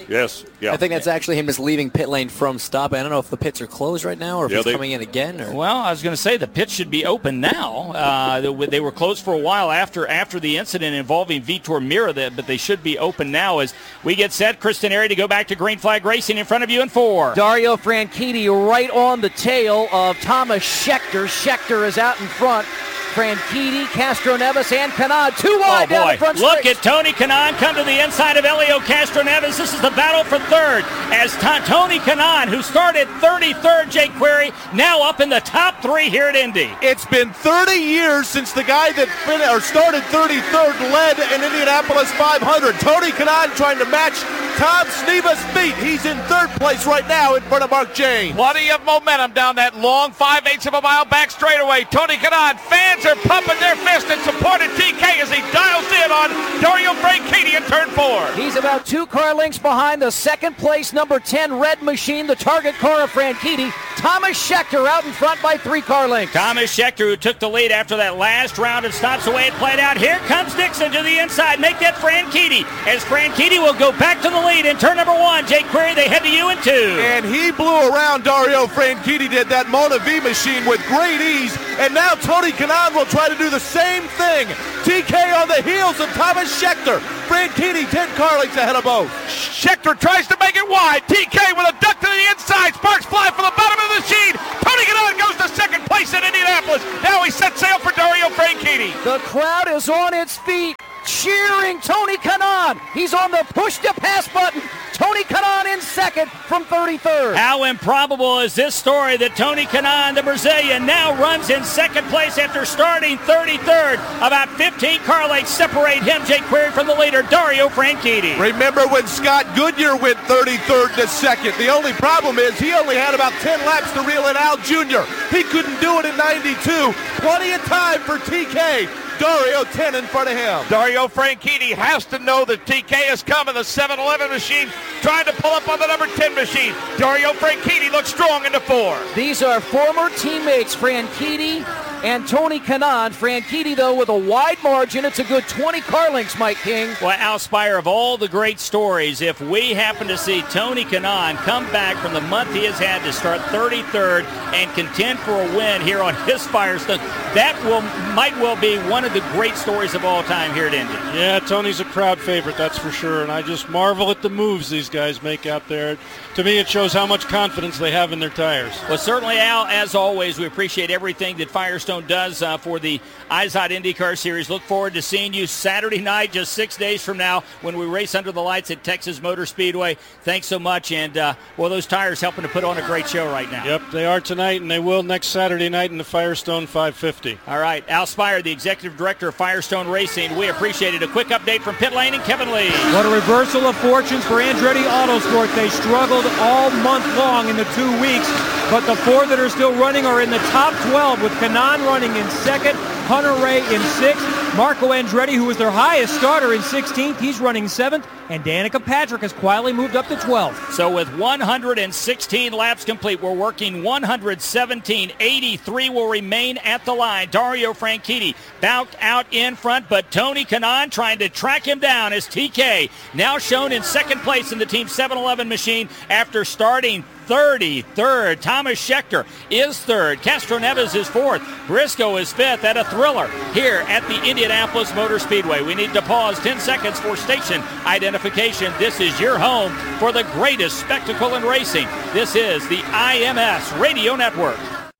Speaker 9: Yes, yeah.
Speaker 3: I think that's actually him just leaving pit lane from stopping. I don't know if the pits are closed right now or if
Speaker 2: Yeah,
Speaker 3: he's
Speaker 2: they-
Speaker 3: coming in again. Or
Speaker 2: Well, I was going to say the pits should be open now. Uh, they, they were closed for a while after after the incident involving Vitor Mira, that- but they should be open now as we get set. Kristen Airy to go back to Green Flag Racing in front of you in four.
Speaker 8: Dario Franchitti right on the tail of Thomas Schechter. Schechter is out in front. Franchitti, Castroneves, and Kanaan. Two wide
Speaker 2: Oh,
Speaker 8: down
Speaker 2: boy.
Speaker 8: the front
Speaker 2: Look
Speaker 8: straight.
Speaker 2: at Tony Kanaan come to the inside of Elio Castroneves. This is the battle for third as Ta- Tony Kanaan, who started thirty-third, Jake Query, now up in the top three here at Indy.
Speaker 14: It's been thirty years since the guy that fin- or started thirty-third led an Indianapolis five hundred. Tony Kanaan trying to match Tom Sneva's feet. He's in third place right now in front of Mark James.
Speaker 7: Plenty of momentum down that long five-eighths of a mile back straightaway. Tony Kanaan, fans are pumping their fist in support of T K as he dials in on Dario Franchitti in turn four.
Speaker 8: He's about two car lengths behind the second place number ten Red Machine, the target car of Franchitti. Thomas Schechter out in front by three car lengths.
Speaker 2: Thomas Schechter, who took the lead after that last round of stops, the way it played out. Here comes Dixon to the inside. Make that Franchitti, as Franchitti will go back to the lead in turn number one. Jake Query, they head to you in two.
Speaker 14: And he blew around Dario Franchitti, did that Mona V machine with great ease. And now Tony Kanaan will try to do the same thing. T K on the heels of Thomas Schechter. Franchitti ten car lengths ahead of both.
Speaker 7: Schechter tries to make it wide. T K with a duck to the inside. Sparks fly from the bottom of the machine. Tony Kanaan goes to second place in Indianapolis. Now he sets sail for Dario Franchitti.
Speaker 8: The crowd is on its feet, cheering Tony Kanaan. He's on the push to pass button. Tony Kanaan in second from thirty-third.
Speaker 2: How improbable is this story that Tony Kanaan, the Brazilian, now runs in second place after starting thirty-third. About fifteen car lengths separate him, Jake Query, from the leader, Dario Franchitti.
Speaker 14: Remember when Scott Goodyear went thirty-third to second? The only problem is he only had about ten laps to reel in Al Junior He couldn't do it in ninety-two. Plenty of time for T K. Dario ten in front of him.
Speaker 7: Dario Franchitti has to know that T K is coming. The seven eleven machine trying to pull up on the number ten machine. Dario Franchitti looks strong into four.
Speaker 8: These are former teammates, Franchitti and Tony Kanaan. Franchitti, though, with a wide margin. It's a good twenty car lengths, Mike King.
Speaker 2: Well, Al Spire, of all the great stories, if we happen to see Tony Kanaan come back from the month he has had to start thirty-third and contend for a win here on his Firestone, that will might well be one of the great stories of all time here at Indy.
Speaker 18: Yeah, Tony's a crowd favorite, that's for sure, and I just marvel at the moves these guys make out there. To me, it shows how much confidence they have in their tires.
Speaker 2: Well, certainly, Al, as always, we appreciate everything that Firestone does uh, for the IZOD IndyCar Series. Look forward to seeing you Saturday night, just six days from now, when we race under the lights at Texas Motor Speedway. Thanks so much, and, uh, well, those tires helping to put on a great show right now.
Speaker 18: Yep, they are tonight, and they will next Saturday night in the Firestone five fifty.
Speaker 2: All right, Al Spire, the Executive Director of Firestone Racing. We appreciate it. A quick update from Pit Lane and Kevin Lee.
Speaker 10: What a reversal of fortunes for Andretti Autosport. They struggled all month long in the two weeks, but the four that are still running are in the top twelve, with Kanaan running in second, Hunter Ray in sixth, Marco Andretti, who was their highest starter, in sixteenth. He's running seventh, and Danica Patrick has quietly moved up to twelfth.
Speaker 2: So with one hundred sixteen laps complete, we're working one hundred seventeen. eighty-three will remain at the line. Dario Franchitti backed out in front, but Tony Kanaan trying to track him down as T K now shown in second place in the Team seven eleven machine after starting thirty-third. Thomas Schechter is third. Castroneves is fourth. Briscoe is fifth at a thriller here at the Indianapolis Motor Speedway. We need to pause ten seconds for station identification. This is your home for the greatest spectacle in racing. This is the I M S Radio Network.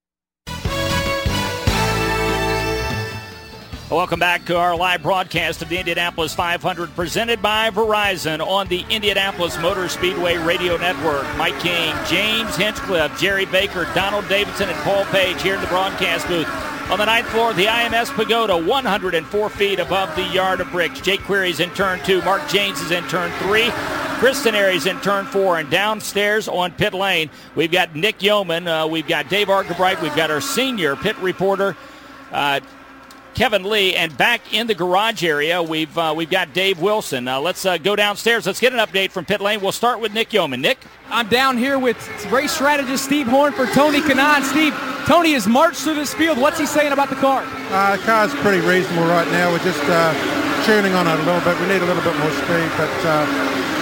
Speaker 2: Welcome back to our live broadcast of the Indianapolis five hundred, presented by Verizon on the Indianapolis Motor Speedway Radio Network. Mike King, James Hinchcliffe, Jerry Baker, Donald Davidson, and Paul Page here in the broadcast booth. On the ninth floor of the I M S Pagoda, one hundred four feet above the yard of bricks. Jake Query's in turn two. Mark James is in turn three. Kristen Airy's in turn four. And downstairs on pit lane, we've got Nick Yeoman. Uh, we've got Dave Argabright. We've got our senior pit reporter, uh, Kevin Lee, and back in the garage area, we've uh, we've got Dave Wilson. Uh, let's uh, go downstairs. Let's get an update from pit lane. We'll start with Nick Yeoman. Nick?
Speaker 11: I'm down here with race strategist Steve Horn for Tony Kanaan. Steve, Tony has marched through this field. What's he saying about the car?
Speaker 19: Uh, the car's pretty reasonable right now. We're just uh, tuning on it a little bit. We need a little bit more speed, but uh,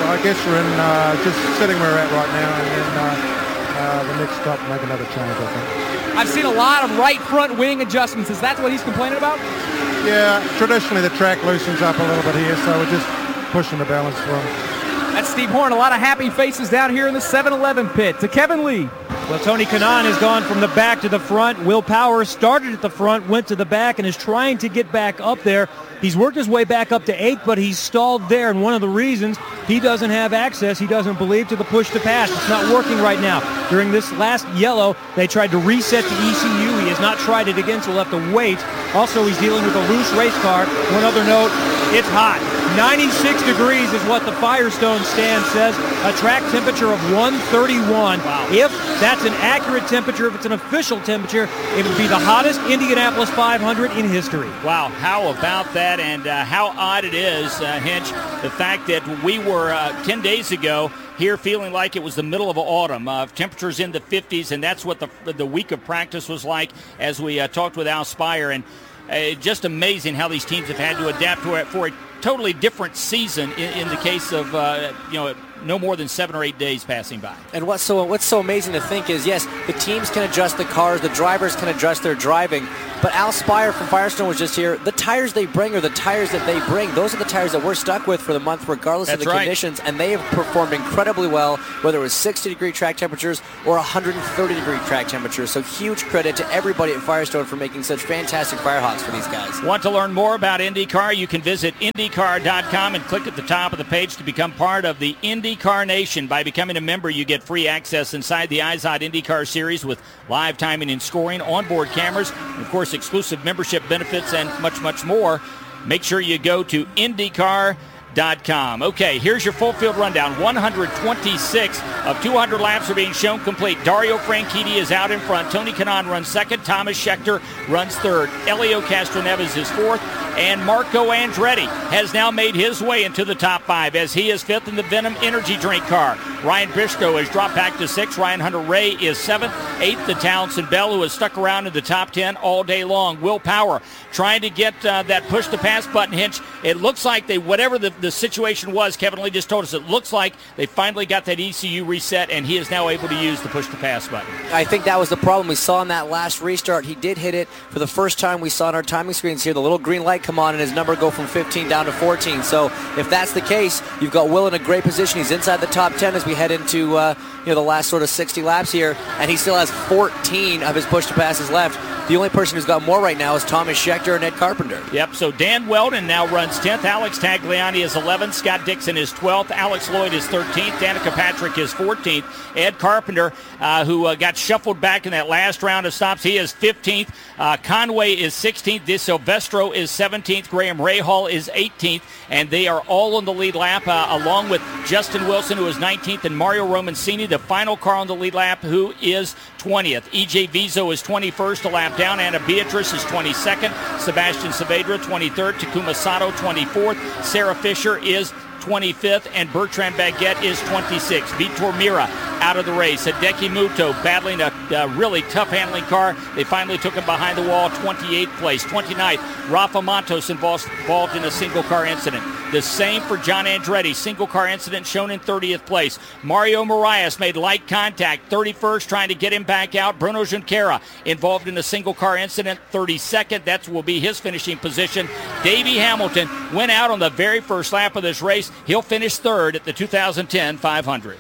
Speaker 19: I guess we're in uh, just sitting where we're at right now, and then uh, uh, the next stop make another change, I think.
Speaker 11: I've seen a lot of right front wing adjustments. Is that what he's complaining about?
Speaker 19: Yeah, traditionally the track loosens up a little bit here, so we're just pushing the balance for him.
Speaker 11: That's Steve Horn. A lot of happy faces down here in the seven eleven pit. To Kevin Lee.
Speaker 10: Well, Tony Kanaan has gone from the back to the front. Will Power started at the front, went to the back, and is trying to get back up there. He's worked his way back up to eighth, but he's stalled there, and one of the reasons he doesn't have access, he doesn't believe, to the push to pass. It's not working right now. During this last yellow, they tried to reset the E C U. He has not tried it again, so we'll have to wait. Also, he's dealing with a loose race car. One other note, it's hot. ninety-six degrees is what the Firestone stand says. A track temperature of one thirty-one.
Speaker 2: Wow.
Speaker 10: If that's an accurate temperature, if it's an official temperature, it would be the hottest Indianapolis five hundred in history.
Speaker 2: Wow, how about that? And uh, how odd it is, uh, Hinch, the fact that we were uh, ten days ago here feeling like it was the middle of autumn. Uh, temperatures in the fifties, and that's what the the week of practice was like as we uh, talked with Al Spire. And uh, just amazing how these teams have had to adapt to it for a totally different season in, in the case of, uh, you know, no more than seven or eight days passing by.
Speaker 3: And what's so what's so amazing to think is, yes, the teams can adjust the cars, the drivers can adjust their driving, but Al Spire from Firestone was just here. The tires they bring are the tires that they bring. Those are the tires that we're stuck with for the month, regardless
Speaker 2: That's
Speaker 3: of the
Speaker 2: right.
Speaker 3: conditions, and they have performed incredibly well, whether it was sixty degree track temperatures or one hundred thirty degree track temperatures. So huge credit to everybody at Firestone for making such fantastic Firehawks for these guys.
Speaker 2: Want to learn more about IndyCar? You can visit IndyCar dot com and click at the top of the page to become part of the IndyCar Nation. By becoming a member, you get free access inside the IZOD IndyCar Series with live timing and scoring, onboard cameras, and of course exclusive membership benefits and much, much more. Make sure you go to IndyCar dot com. Okay, here's your full field rundown. one hundred twenty-six of two hundred laps are being shown complete. Dario Franchitti is out in front. Tony Kanaan runs second. Thomas Scheckter runs third. Elio Castroneves is fourth. And Marco Andretti has now made his way into the top five as he is fifth in the Venom Energy Drink car. Ryan Briscoe has dropped back to sixth. Ryan Hunter-Ray is seventh. Eighth, the Townsend Bell, who has stuck around in the top ten all day long. Will Power trying to get uh, that push-to-pass button, Hinch. It looks like they, whatever the, the situation was, Kevin Lee just told us, it looks like they finally got that E C U reset, and he is now able to use the push-to-pass button.
Speaker 3: I think that was the problem we saw in that last restart. He did hit it for the first time. We saw on our timing screens here the little green light come on and his number go from fifteen down to fourteen. So if that's the case, you've got Will in a great position. He's inside the top ten as we head into uh, you know the last sort of sixty laps here, and he still has fourteen of his push-to-passes left. The only person who's got more right now is Thomas Scheckter and Ed Carpenter.
Speaker 2: Yep, so Dan Weldon now runs tenth. Alex Tagliani is eleventh. Scott Dixon is twelfth. Alex Lloyd is thirteenth. Danica Patrick is fourteenth. Ed Carpenter, uh, who uh, got shuffled back in that last round of stops, he is fifteenth. Uh, Conway is sixteenth. De Silvestro is seventeenth. Graham Rahal is eighteenth. And they are all on the lead lap, uh, along with Justin Wilson, who is nineteenth, and Mario Romancini, the final car on the lead lap, who is twentieth. E J Vizo is twenty-first, a lap down. Anna Beatrice is twenty-second. Sebastian Saavedra, twenty-third. Takuma Sato, twenty-fourth. Sarah Fisher is twenty-fifth, and Bertrand Baguette is twenty-sixth. Vitor Mira out of the race. Hideki Muto battling a, a really tough handling car. They finally took him behind the wall, twenty-eighth place. twenty-ninth, Rafa Matos involved, involved in a single car incident. The same for John Andretti, single car incident shown in thirtieth place. Mario Moraes made light contact, thirty-first, trying to get him back out. Bruno Junqueira involved in a single car incident, thirty-second. That will be his finishing position. Davey Hamilton went out on the very first lap of this race. He'll finish third at the two thousand ten five hundred.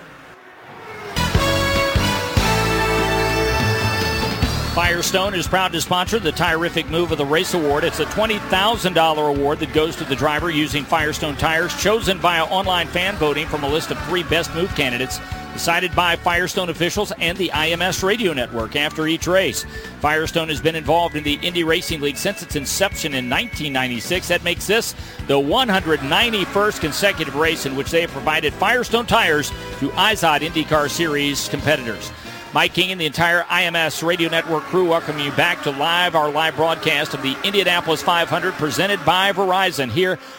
Speaker 2: Firestone is proud to sponsor the Tirific Move of the Race Award. It's a twenty thousand dollars award that goes to the driver using Firestone tires, chosen via online fan voting from a list of three best move candidates, decided by Firestone officials and the I M S radio network after each race. Firestone has been involved in the Indy Racing League since its inception in nineteen ninety-six. That makes this the one hundred ninety-first consecutive race in which they have provided Firestone tires to IZOD IndyCar Series competitors. Mike King and the entire I M S radio network crew welcome you back to live, our live broadcast of the Indianapolis five hundred presented by Verizon here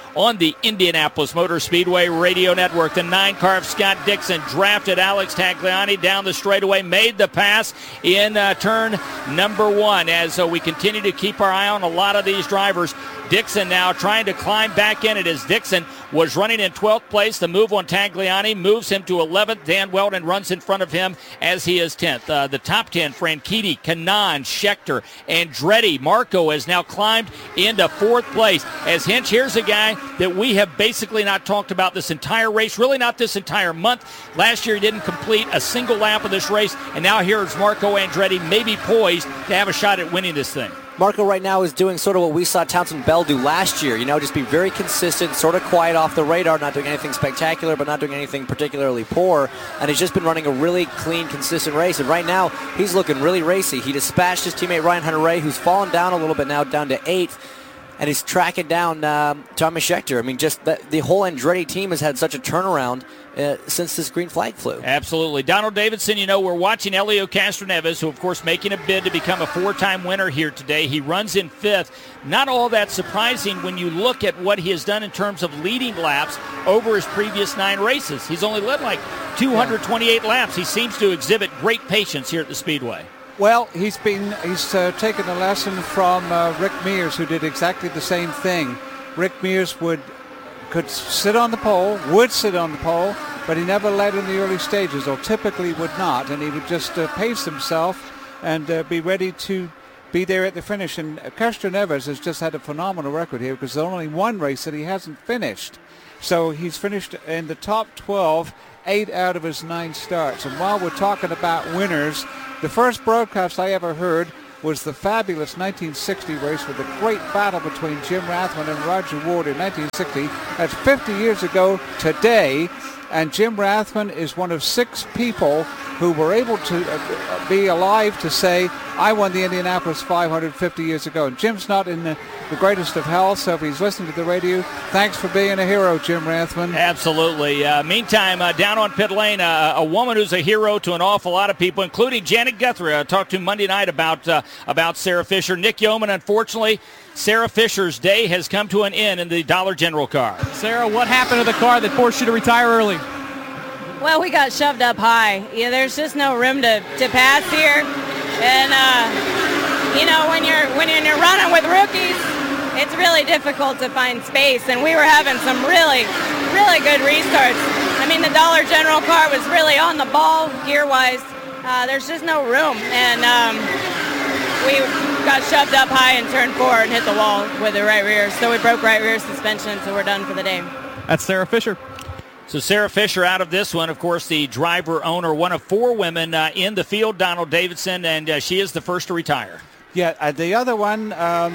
Speaker 2: on the Indianapolis Motor Speedway Radio Network. The nine car of Scott Dixon drafted Alex Tagliani down the straightaway, made the pass in uh, turn number one. As uh, we continue to keep our eye on a lot of these drivers, Dixon now trying to climb back in it as Dixon was running in twelfth place. The move on Tagliani moves him to eleventh. Dan Weldon runs in front of him as he is tenth. Uh, the top ten, Franchitti, Kanaan, Schechter, Andretti. Marco has now climbed into fourth place. As Hinch, here's a guy that we have basically not talked about this entire race, really not this entire month. Last year he didn't complete a single lap of this race, and now here's Marco Andretti, maybe poised to have a shot at winning this thing.
Speaker 3: Marco right now is doing sort of what we saw Townsend Bell do last year. You know, just be very consistent, sort of quiet off the radar, not doing anything spectacular, but not doing anything particularly poor. And he's just been running a really clean, consistent race. And right now, he's looking really racy. He dispatched his teammate Ryan Hunter-Reay, who's fallen down a little bit now, down to eighth. And he's tracking down um, Thomas Schechter. I mean, just the, the whole Andretti team has had such a turnaround uh, since this green flag flew.
Speaker 2: Absolutely. Donald Davidson, you know, we're watching Helio Castroneves, who, of course, making a bid to become a four-time winner here today. He runs in fifth. Not all that surprising when you look at what he has done in terms of leading laps over his previous nine races. He's only led like two hundred twenty-eight yeah. laps. He seems to exhibit great patience here at the Speedway.
Speaker 15: Well, he's been he's uh, taken a lesson from uh, Rick Mears, who did exactly the same thing. Rick Mears would could sit on the pole, would sit on the pole, but he never led in the early stages, or typically would not, and he would just uh, pace himself and uh, be ready to be there at the finish. And Castroneves has just had a phenomenal record here because there's only one race that he hasn't finished. So he's finished in the top twelve, eight out of his nine starts. And while we're talking about winners, the first broadcast I ever heard was the fabulous nineteen sixty race with a great battle between Jim Rathman and Roger Ward in nineteen sixty. That's fifty years ago today, and Jim Rathman is one of six people who were able to uh, be alive to say, I won the Indianapolis five hundred fifty years ago. And Jim's not in the, the greatest of health, so if he's listening to the radio, thanks for being a hero, Jim Rathman.
Speaker 2: Absolutely. Uh, meantime, uh, down on pit lane, uh, a woman who's a hero to an awful lot of people, including Janet Guthrie. I talked to Monday night about, uh, about Sarah Fisher. Nick Yeoman, unfortunately, Sarah Fisher's day has come to an end in the Dollar General car.
Speaker 11: Sarah, what happened to the car that forced you to retire early?
Speaker 20: Well, we got shoved up high. Yeah, there's just no room to, to pass here. And, uh, you know, when you're, when you're running with rookies, it's really difficult to find space. And we were having some really, really good restarts. I mean, the Dollar General car was really on the ball gear-wise. Uh, there's just no room. And um, we got shoved up high in turn four and hit the wall with the right rear. So we broke right rear suspension, so we're done for the day.
Speaker 11: That's Sarah Fisher.
Speaker 2: So Sarah Fisher out of this one, of course, the driver owner, one of four women uh, in the field, Donald Davidson, and uh, she is the first to retire.
Speaker 15: Yeah, uh, the other one, um,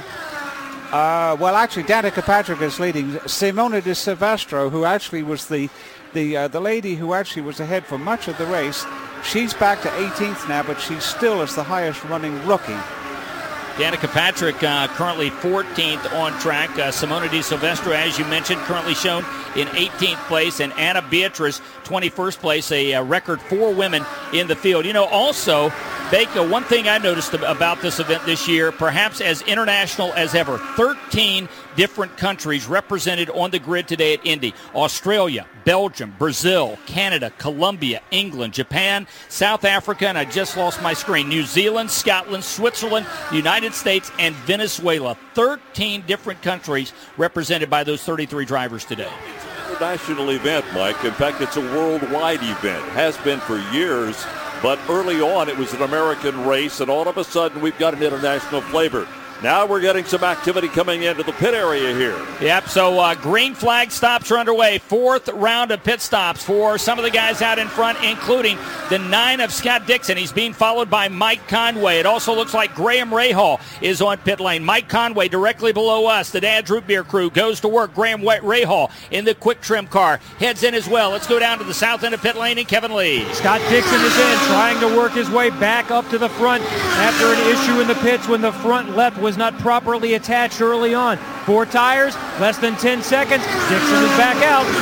Speaker 15: uh, well, actually, Danica Patrick is leading. Simona de Silvestro, who actually was the the uh, the lady who actually was ahead for much of the race, she's back to eighteenth now, but she still is the highest running rookie.
Speaker 2: Danica Patrick uh, currently fourteenth on track. Uh, Simona de Silvestro, as you mentioned, currently shown in eighteenth place. And Anna Beatrice, twenty-first place, a, a record four women in the field. You know, also, Baker, one thing I noticed about this event this year, perhaps as international as ever, thirteen different countries represented on the grid today at Indy. Australia, Belgium, Brazil, Canada, Colombia, England, Japan, South Africa, and I just lost my screen, New Zealand, Scotland, Switzerland, the United States, and Venezuela. thirteen different countries represented by those thirty-three drivers today.
Speaker 9: International event, Mike. In fact, it's a worldwide event. Has been for years, but early on it was an American race, and all of a sudden we've got an international flavor. Now we're getting some activity coming into the pit area here.
Speaker 2: Yep, so uh, green flag stops are underway. Fourth round of pit stops for some of the guys out in front, including the nine of Scott Dixon. He's being followed by Mike Conway. It also looks like Graham Rahal is on pit lane. Mike Conway directly below us. The Dad's Root Beer crew goes to work. Graham Rahal in the quick trim car heads in as well. Let's go down to the south end of pit lane and Kevin Lee.
Speaker 10: Scott Dixon is in, trying to work his way back up to the front after an issue in the pits when the front left was not properly attached early on. Four tires, less than ten seconds. Dixon is back out.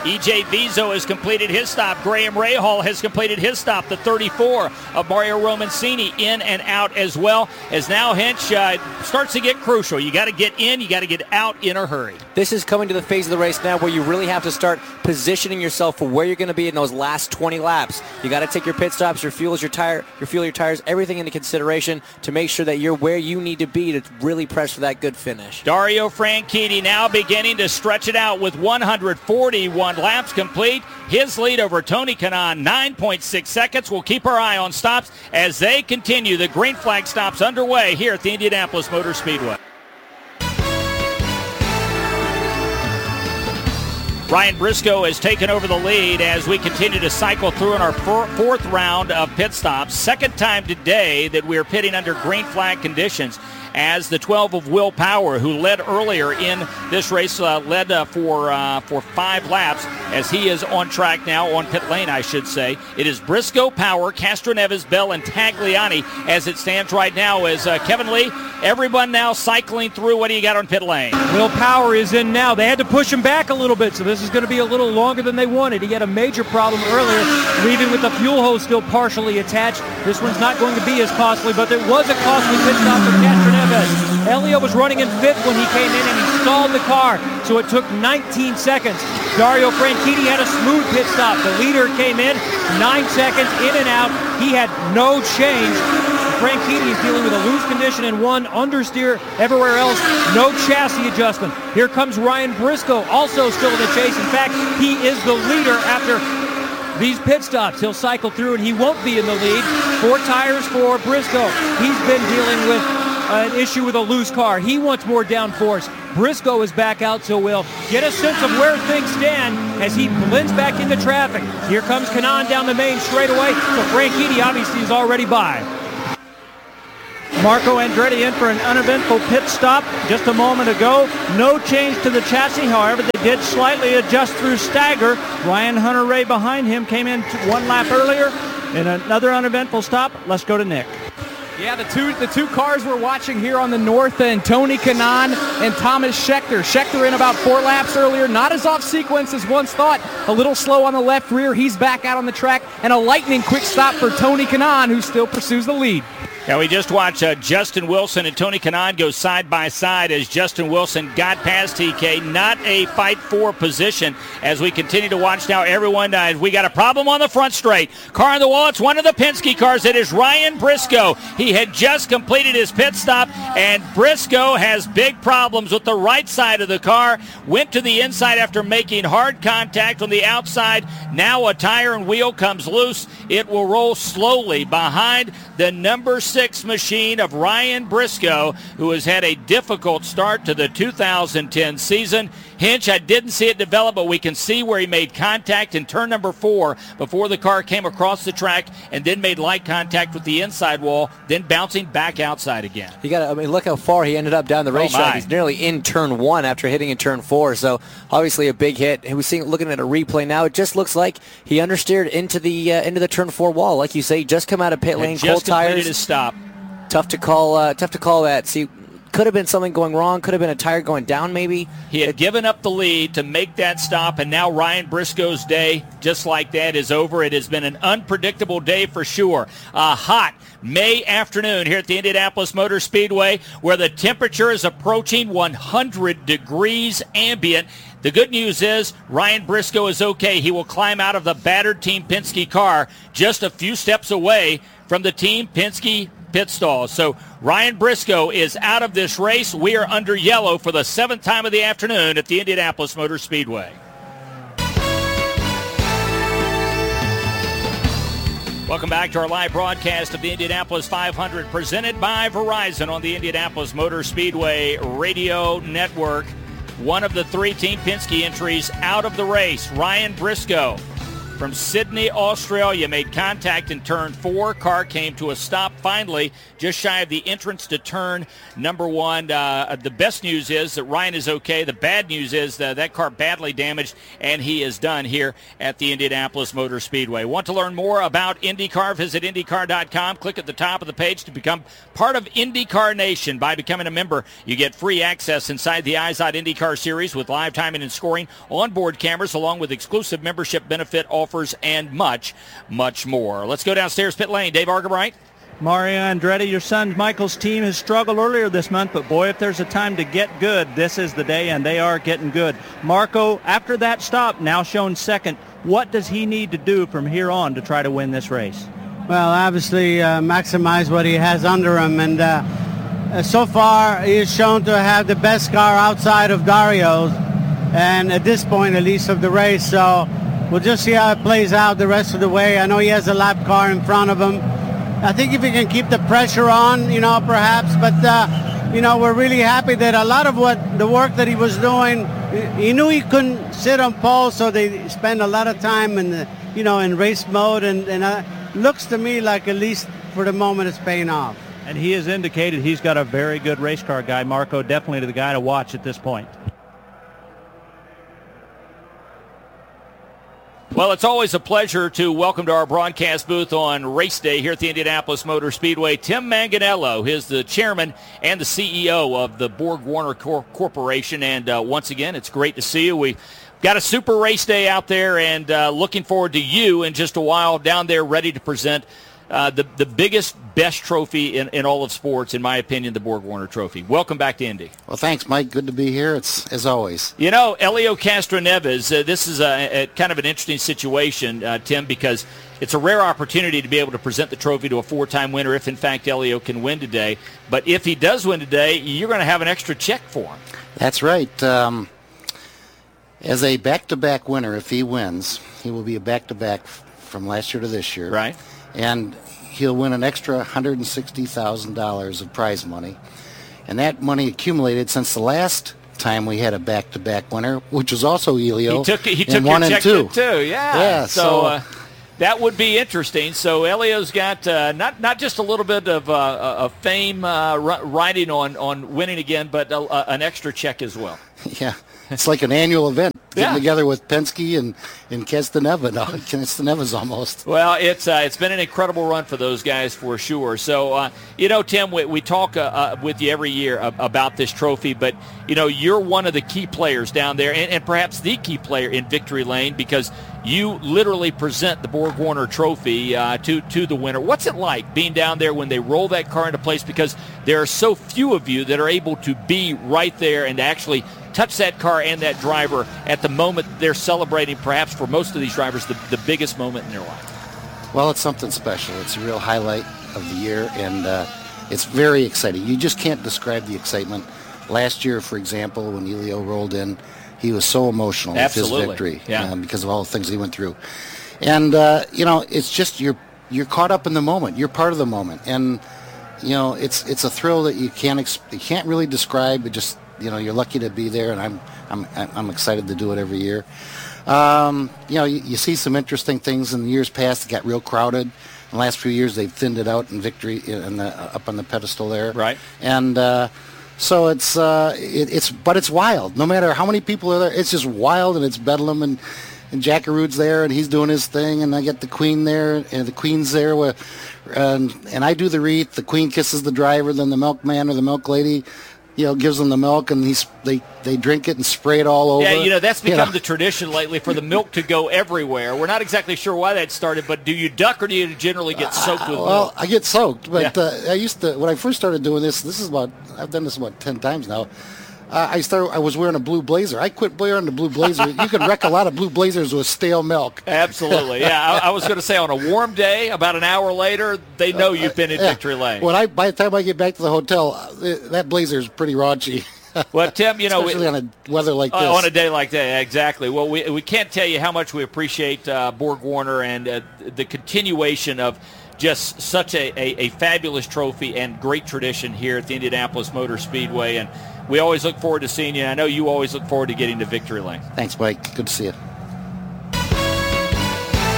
Speaker 2: E J Vizo has completed his stop. Graham Rahal has completed his stop. The thirty-four of Mario Romancini in and out as well, as now Hinch uh, starts to get crucial. You got to get in, you got to get out in a hurry.
Speaker 3: This is coming to the phase of the race now where you really have to start positioning yourself for where you're going to be in those last twenty laps. You got to take your pit stops, your fuels, your tire, your fuel, your tires, everything into consideration to make sure that you're where you need to be to really press for that good finish.
Speaker 2: Dario Franchitti now beginning to stretch it out with one hundred forty-one laps complete. His lead over Tony Kanaan, nine point six seconds. We'll keep our eye on stops as they continue. The green flag stops underway here at the Indianapolis Motor Speedway. Ryan Briscoe has taken over the lead as we continue to cycle through in our four, fourth round of pit stops. Second time today that we're pitting under green flag conditions, as the twelve of Will Power, who led earlier in this race, uh, led uh, for uh, for five laps, as he is on track now, on pit lane, I should say. It is Briscoe, Power, Castroneves, Bell, and Tagliani as it stands right now. As uh, Kevin Lee, everyone now cycling through. What do you got on pit lane?
Speaker 10: Will Power is in now. They had to push him back a little bit, so this is going to be a little longer than they wanted. He had a major problem earlier, leaving with the fuel hose still partially attached. This one's not going to be as costly, but it was a costly pit stop for Castroneves. Elio was running in fifth when he came in and he stalled the car, so it took nineteen seconds. Dario Franchitti had a smooth pit stop. The leader came in, nine seconds, in and out. He had no change. Franchitti is dealing with a loose condition in one, understeer everywhere else, no chassis adjustment. Here comes Ryan Briscoe, also still in the chase. In fact, he is the leader after these pit stops. He'll cycle through and he won't be in the lead. Four tires for Briscoe. He's been dealing with an issue with a loose car. He wants more downforce. Briscoe is back out, so we'll get a sense of where things stand as he blends back into traffic. Here comes Kanaan down the main straightaway, so Franchitti obviously is already by.
Speaker 4: Marco Andretti in for an uneventful pit stop just a moment ago. No change to the chassis, however, they did slightly adjust through stagger. Ryan Hunter-Reay behind him came in one lap earlier in another uneventful stop. Let's go to Nick.
Speaker 11: Yeah, the two the two cars we're watching here on the north end, Tony Kanaan and Thomas Scheckter. Scheckter in about four laps earlier, not as off sequence as once thought. A little slow on the left rear. He's back out on the track, and a lightning quick stop for Tony Kanaan, who still pursues the lead.
Speaker 2: Now we just watched uh, Justin Wilson and Tony Kanaan go side by side as Justin Wilson got past T K. Not a fight for position as we continue to watch now. Everyone, uh, we got a problem on the front straight. Car on the wall. It's one of the Penske cars. It is Ryan Briscoe. He had just completed his pit stop, and Briscoe has big problems with the right side of the car. Went to the inside after making hard contact on the outside. Now a tire and wheel comes loose. It will roll slowly behind the number six machine of Ryan Briscoe, who has had a difficult start to the two thousand ten season. Hinch, I didn't see it develop, but we can see where he made contact in turn number four before the car came across the track and then made light contact with the inside wall, then bouncing back outside again.
Speaker 3: You got I mean, look how far he ended up down the racetrack. Oh He's nearly in turn one after hitting in turn four, so obviously a big hit. And we're seeing, looking at a replay now, it just looks like he understeered into the uh, into the turn four wall. Like you say, just come out of pit lane, cold tires.
Speaker 2: His stop.
Speaker 3: Tough to call. Uh, tough to call that. See. Could have been something going wrong. Could have been a tire going down maybe.
Speaker 2: He had given up the lead to make that stop, and now Ryan Briscoe's day, just like that, is over. It has been an unpredictable day for sure. A hot May afternoon here at the Indianapolis Motor Speedway, where the temperature is approaching one hundred degrees ambient. The good news is Ryan Briscoe is okay. He will climb out of the battered Team Penske car just a few steps away from the Team Penske pit stall. So Ryan Briscoe is out of this race. We are under yellow for the seventh time of the afternoon at the Indianapolis Motor Speedway. Welcome back to our live broadcast of the Indianapolis five hundred, presented by Verizon on the Indianapolis Motor Speedway Radio Network. One of the three Team Penske entries out of the race, Ryan Briscoe. from Sydney, Australia, made contact in turn four. Car came to a stop finally, just shy of the entrance to turn number one. Uh, the best news is that Ryan is okay. The bad news is that that car badly damaged, and he is done here at the Indianapolis Motor Speedway. Want to learn more about IndyCar? Visit IndyCar dot com. Click at the top of the page to become part of IndyCar Nation. By becoming a member, you get free access inside the I Z O D IndyCar Series with live timing and scoring, onboard cameras, along with exclusive membership benefit offers, and much, much more. Let's go downstairs pit lane. Dave Argabright.
Speaker 4: Mario Andretti, your son Michael's team has struggled earlier this month, but boy, if there's a time to get good, this is the day, and they are getting good. Marco, after that stop, now shown second, what does he need to do from here on to try to win this race?
Speaker 21: Well, obviously uh, maximize what he has under him, and uh, uh, so far he is shown to have the best car outside of Dario's, and at this point at least of the race, so we'll just see how it plays out the rest of the way. I know he has a lap car in front of him. I think if he can keep the pressure on, you know, perhaps, but, uh, you know, we're really happy that a lot of what the work that he was doing, he knew he couldn't sit on pole, so they spend a lot of time in, the, you know, in race mode, and, and uh, looks to me like at least for the moment it's paying off.
Speaker 4: And he has indicated he's got a very good race car guy. Marco, definitely the guy to watch at this point.
Speaker 2: Well, it's always a pleasure to welcome to our broadcast booth on race day here at the Indianapolis Motor Speedway, Tim Manganello. He's the chairman and the C E O of the Borg-Warner Cor- Corporation. And uh, once again, it's great to see you. We got a super race day out there, and uh, looking forward to you in just a while down there ready to present uh, the, the biggest, best trophy in, in all of sports, in my opinion, the Borg-Warner Trophy. Welcome back to Indy.
Speaker 22: Well, thanks, Mike. Good to be here. It's as always.
Speaker 2: You know, Helio Castroneves, uh, this is a, a kind of an interesting situation, uh, Tim, because it's a rare opportunity to be able to present the trophy to a four-time winner if, in fact, Helio can win today. But if he does win today, you're going to have an extra check for him.
Speaker 22: That's right. Um, as a back-to-back winner, if he wins, he will be a back-to-back f- from last year to this year.
Speaker 2: Right.
Speaker 22: And he'll win an extra one hundred sixty thousand dollars of prize money. And that money accumulated since the last time we had a back-to-back winner, which was also Helio.
Speaker 2: He took, he
Speaker 22: in
Speaker 2: took
Speaker 22: one
Speaker 2: your
Speaker 22: and
Speaker 2: check
Speaker 22: two.
Speaker 2: too, yeah.
Speaker 22: Yeah,
Speaker 2: so...
Speaker 22: so
Speaker 2: uh, that would be interesting. So Helio's got uh, not not just a little bit of, uh, of fame uh, riding on, on winning again, but a, a, an extra check as well.
Speaker 22: Yeah, it's like an annual event. Getting
Speaker 2: Yeah.
Speaker 22: together with Penske and, and Castaneva. No, Castaneva's almost.
Speaker 2: Well, it's uh, it's been an incredible run for those guys for sure. So, uh, you know, Tim, we, we talk uh, uh, with you every year uh, about this trophy, but, you know, you're one of the key players down there, and, and perhaps the key player in Victory Lane, because you literally present the Borg-Warner Trophy uh, to, to the winner. What's it like being down there when they roll that car into place, because there are so few of you that are able to be right there and actually touch that car and that driver at the moment they're celebrating, perhaps for most of these drivers, the, the biggest moment in their life?
Speaker 22: Well, it's something special. It's a real highlight of the year, and uh, it's very exciting. You just can't describe the excitement. Last year, for example, when Helio rolled in, he was so emotional
Speaker 2: Absolutely.
Speaker 22: with his victory
Speaker 2: Yeah.
Speaker 22: um, because of all the things he went through. And, uh, you know, it's just you're you're caught up in the moment. You're part of the moment. And, you know, it's it's a thrill that you can't ex- you can't really describe. It just, you know, you're lucky to be there, and I'm I'm I'm excited to do it every year. Um, you know, you, you see some interesting things in the years past. It got real crowded. In the last few years, they've thinned it out in Victory, in the, uh, up on the pedestal there.
Speaker 2: Right.
Speaker 22: And uh, so it's uh, it, it's but it's wild. No matter how many people are there, it's just wild, and it's bedlam, and and Jackarood's there, and he's doing his thing, and I get the Queen there, and the Queen's there, with, and and I do the wreath. The Queen kisses the driver, then the milkman or the milk lady, you know, gives them the milk, and he's they they drink it and spray it all over.
Speaker 2: Yeah, you know, that's become
Speaker 22: You know.
Speaker 2: the tradition lately for the milk to go everywhere. We're not exactly sure why that started, but do you duck or do you generally get soaked with
Speaker 22: Well,
Speaker 2: milk?
Speaker 22: I get soaked, but
Speaker 2: Yeah.
Speaker 22: uh, I used to when I first started doing this. This is about I've done this about ten times now. Uh, I started. I was wearing a blue blazer. I quit wearing the blue blazer. You could wreck a lot of blue blazers with stale milk.
Speaker 2: Absolutely, yeah. I, I was going to say on a warm day, about an hour later, they know you've been in
Speaker 22: Yeah.
Speaker 2: Victory Lane.
Speaker 22: When I by the time I get back to the hotel, uh, that blazer is pretty raunchy.
Speaker 2: Well, Tim, you know, we-
Speaker 22: especially on a weather like this.
Speaker 2: Uh, on a day like that, exactly. Well, we we can't tell you how much we appreciate uh, Borg-Warner and uh, the continuation of just such a, a, a fabulous trophy and great tradition here at the Indianapolis Motor Speedway. And we always look forward to seeing you. I know you always look forward to getting to Victory Lane.
Speaker 22: Thanks, Mike. Good to see you.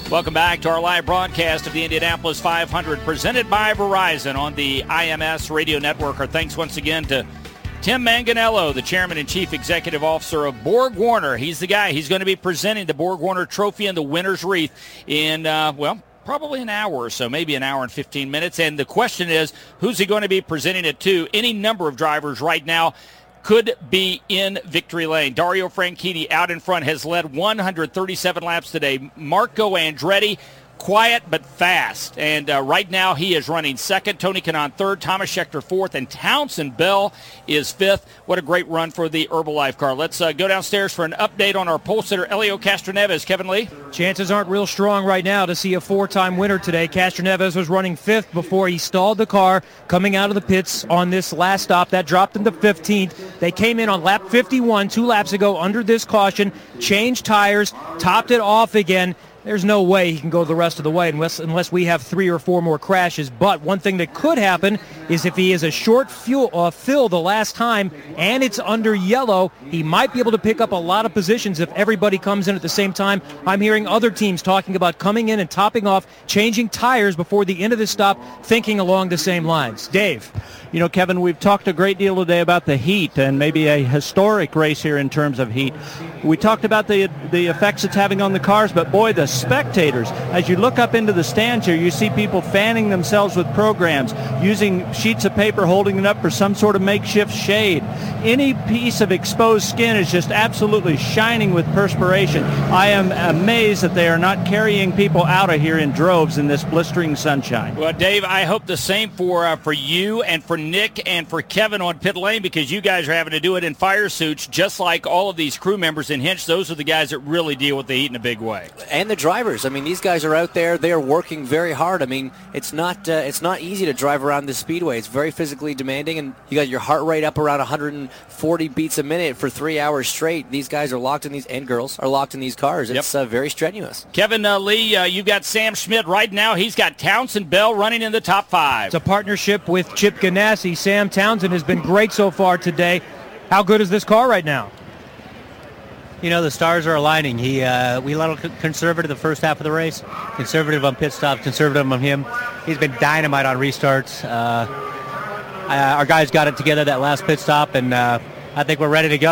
Speaker 2: Welcome back to our live broadcast of the Indianapolis five hundred, presented by Verizon on the I M S Radio Network. Our thanks once again to Tim Manganello, the chairman and chief executive officer of Borg Warner. He's the guy. He's going to be presenting the Borg Warner Trophy and the winner's wreath in, uh, well, probably an hour or so, maybe an hour and fifteen minutes. And the question is, who's he going to be presenting it to? Any number of drivers right now could be in victory lane. Dario Franchitti out in front has led one hundred thirty-seven laps today. Marco Andretti, quiet but fast. And uh, right now he is running second. Tony Kanaan third. Thomas Scheckter fourth. And Townsend Bell is fifth. What a great run for the Herbalife car. Let's uh, go downstairs for an update on our pole sitter, Helio Castroneves. Kevin Lee?
Speaker 10: Chances aren't real strong right now to see a four-time winner today. Castroneves was running fifth before he stalled the car coming out of the pits on this last stop. That dropped him to fifteenth. They came in on lap fifty-one two laps ago under this caution, changed tires, topped it off again. There's no way he can go the rest of the way unless, unless we have three or four more crashes. But one thing that could happen is if he is a short fuel, uh, fill the last time and it's under yellow, he might be able to pick up a lot of positions if everybody comes in at the same time. I'm hearing other teams talking about coming in and topping off, changing tires before the end of this stop, thinking along the same lines. Dave?
Speaker 4: You know, Kevin, we've talked a great deal today about the heat and maybe a historic race here in terms of heat. We talked about the the effects it's having on the cars, but boy, the spectators, as you look up into the stands here, you see people fanning themselves with programs, using sheets of paper, holding it up for some sort of makeshift shade. Any piece of exposed skin is just absolutely shining with perspiration. I am amazed that they are not carrying people out of here in droves in this blistering sunshine.
Speaker 2: Well, Dave, I hope the same for uh, for you and for Nick and for Kevin on pit lane, because you guys are having to do it in fire suits just like all of these crew members in Hinch. Those are the guys that really deal with the heat in a big way.
Speaker 3: And the drivers. I mean, these guys are out there. They are working very hard. I mean, it's not uh, it's not easy to drive around this speedway. It's very physically demanding, and you got your heart rate up around one hundred forty beats a minute for three hours straight. These guys are locked in these, and girls are locked in these cars. It's yep. uh, very strenuous.
Speaker 2: Kevin uh, Lee, uh, you've got Sam Schmidt right now. He's got Townsend Bell running in the top five.
Speaker 10: It's a partnership with Chip Ganassi. Sam Townsend has been great so far today. How good is this car right now?
Speaker 1: You know, the stars are aligning. He, uh, we let him conservative the first half of the race, conservative on pit stops, conservative on him. He's been dynamite on restarts. Uh, uh, our guys got it together that last pit stop, and uh, I think we're ready to go.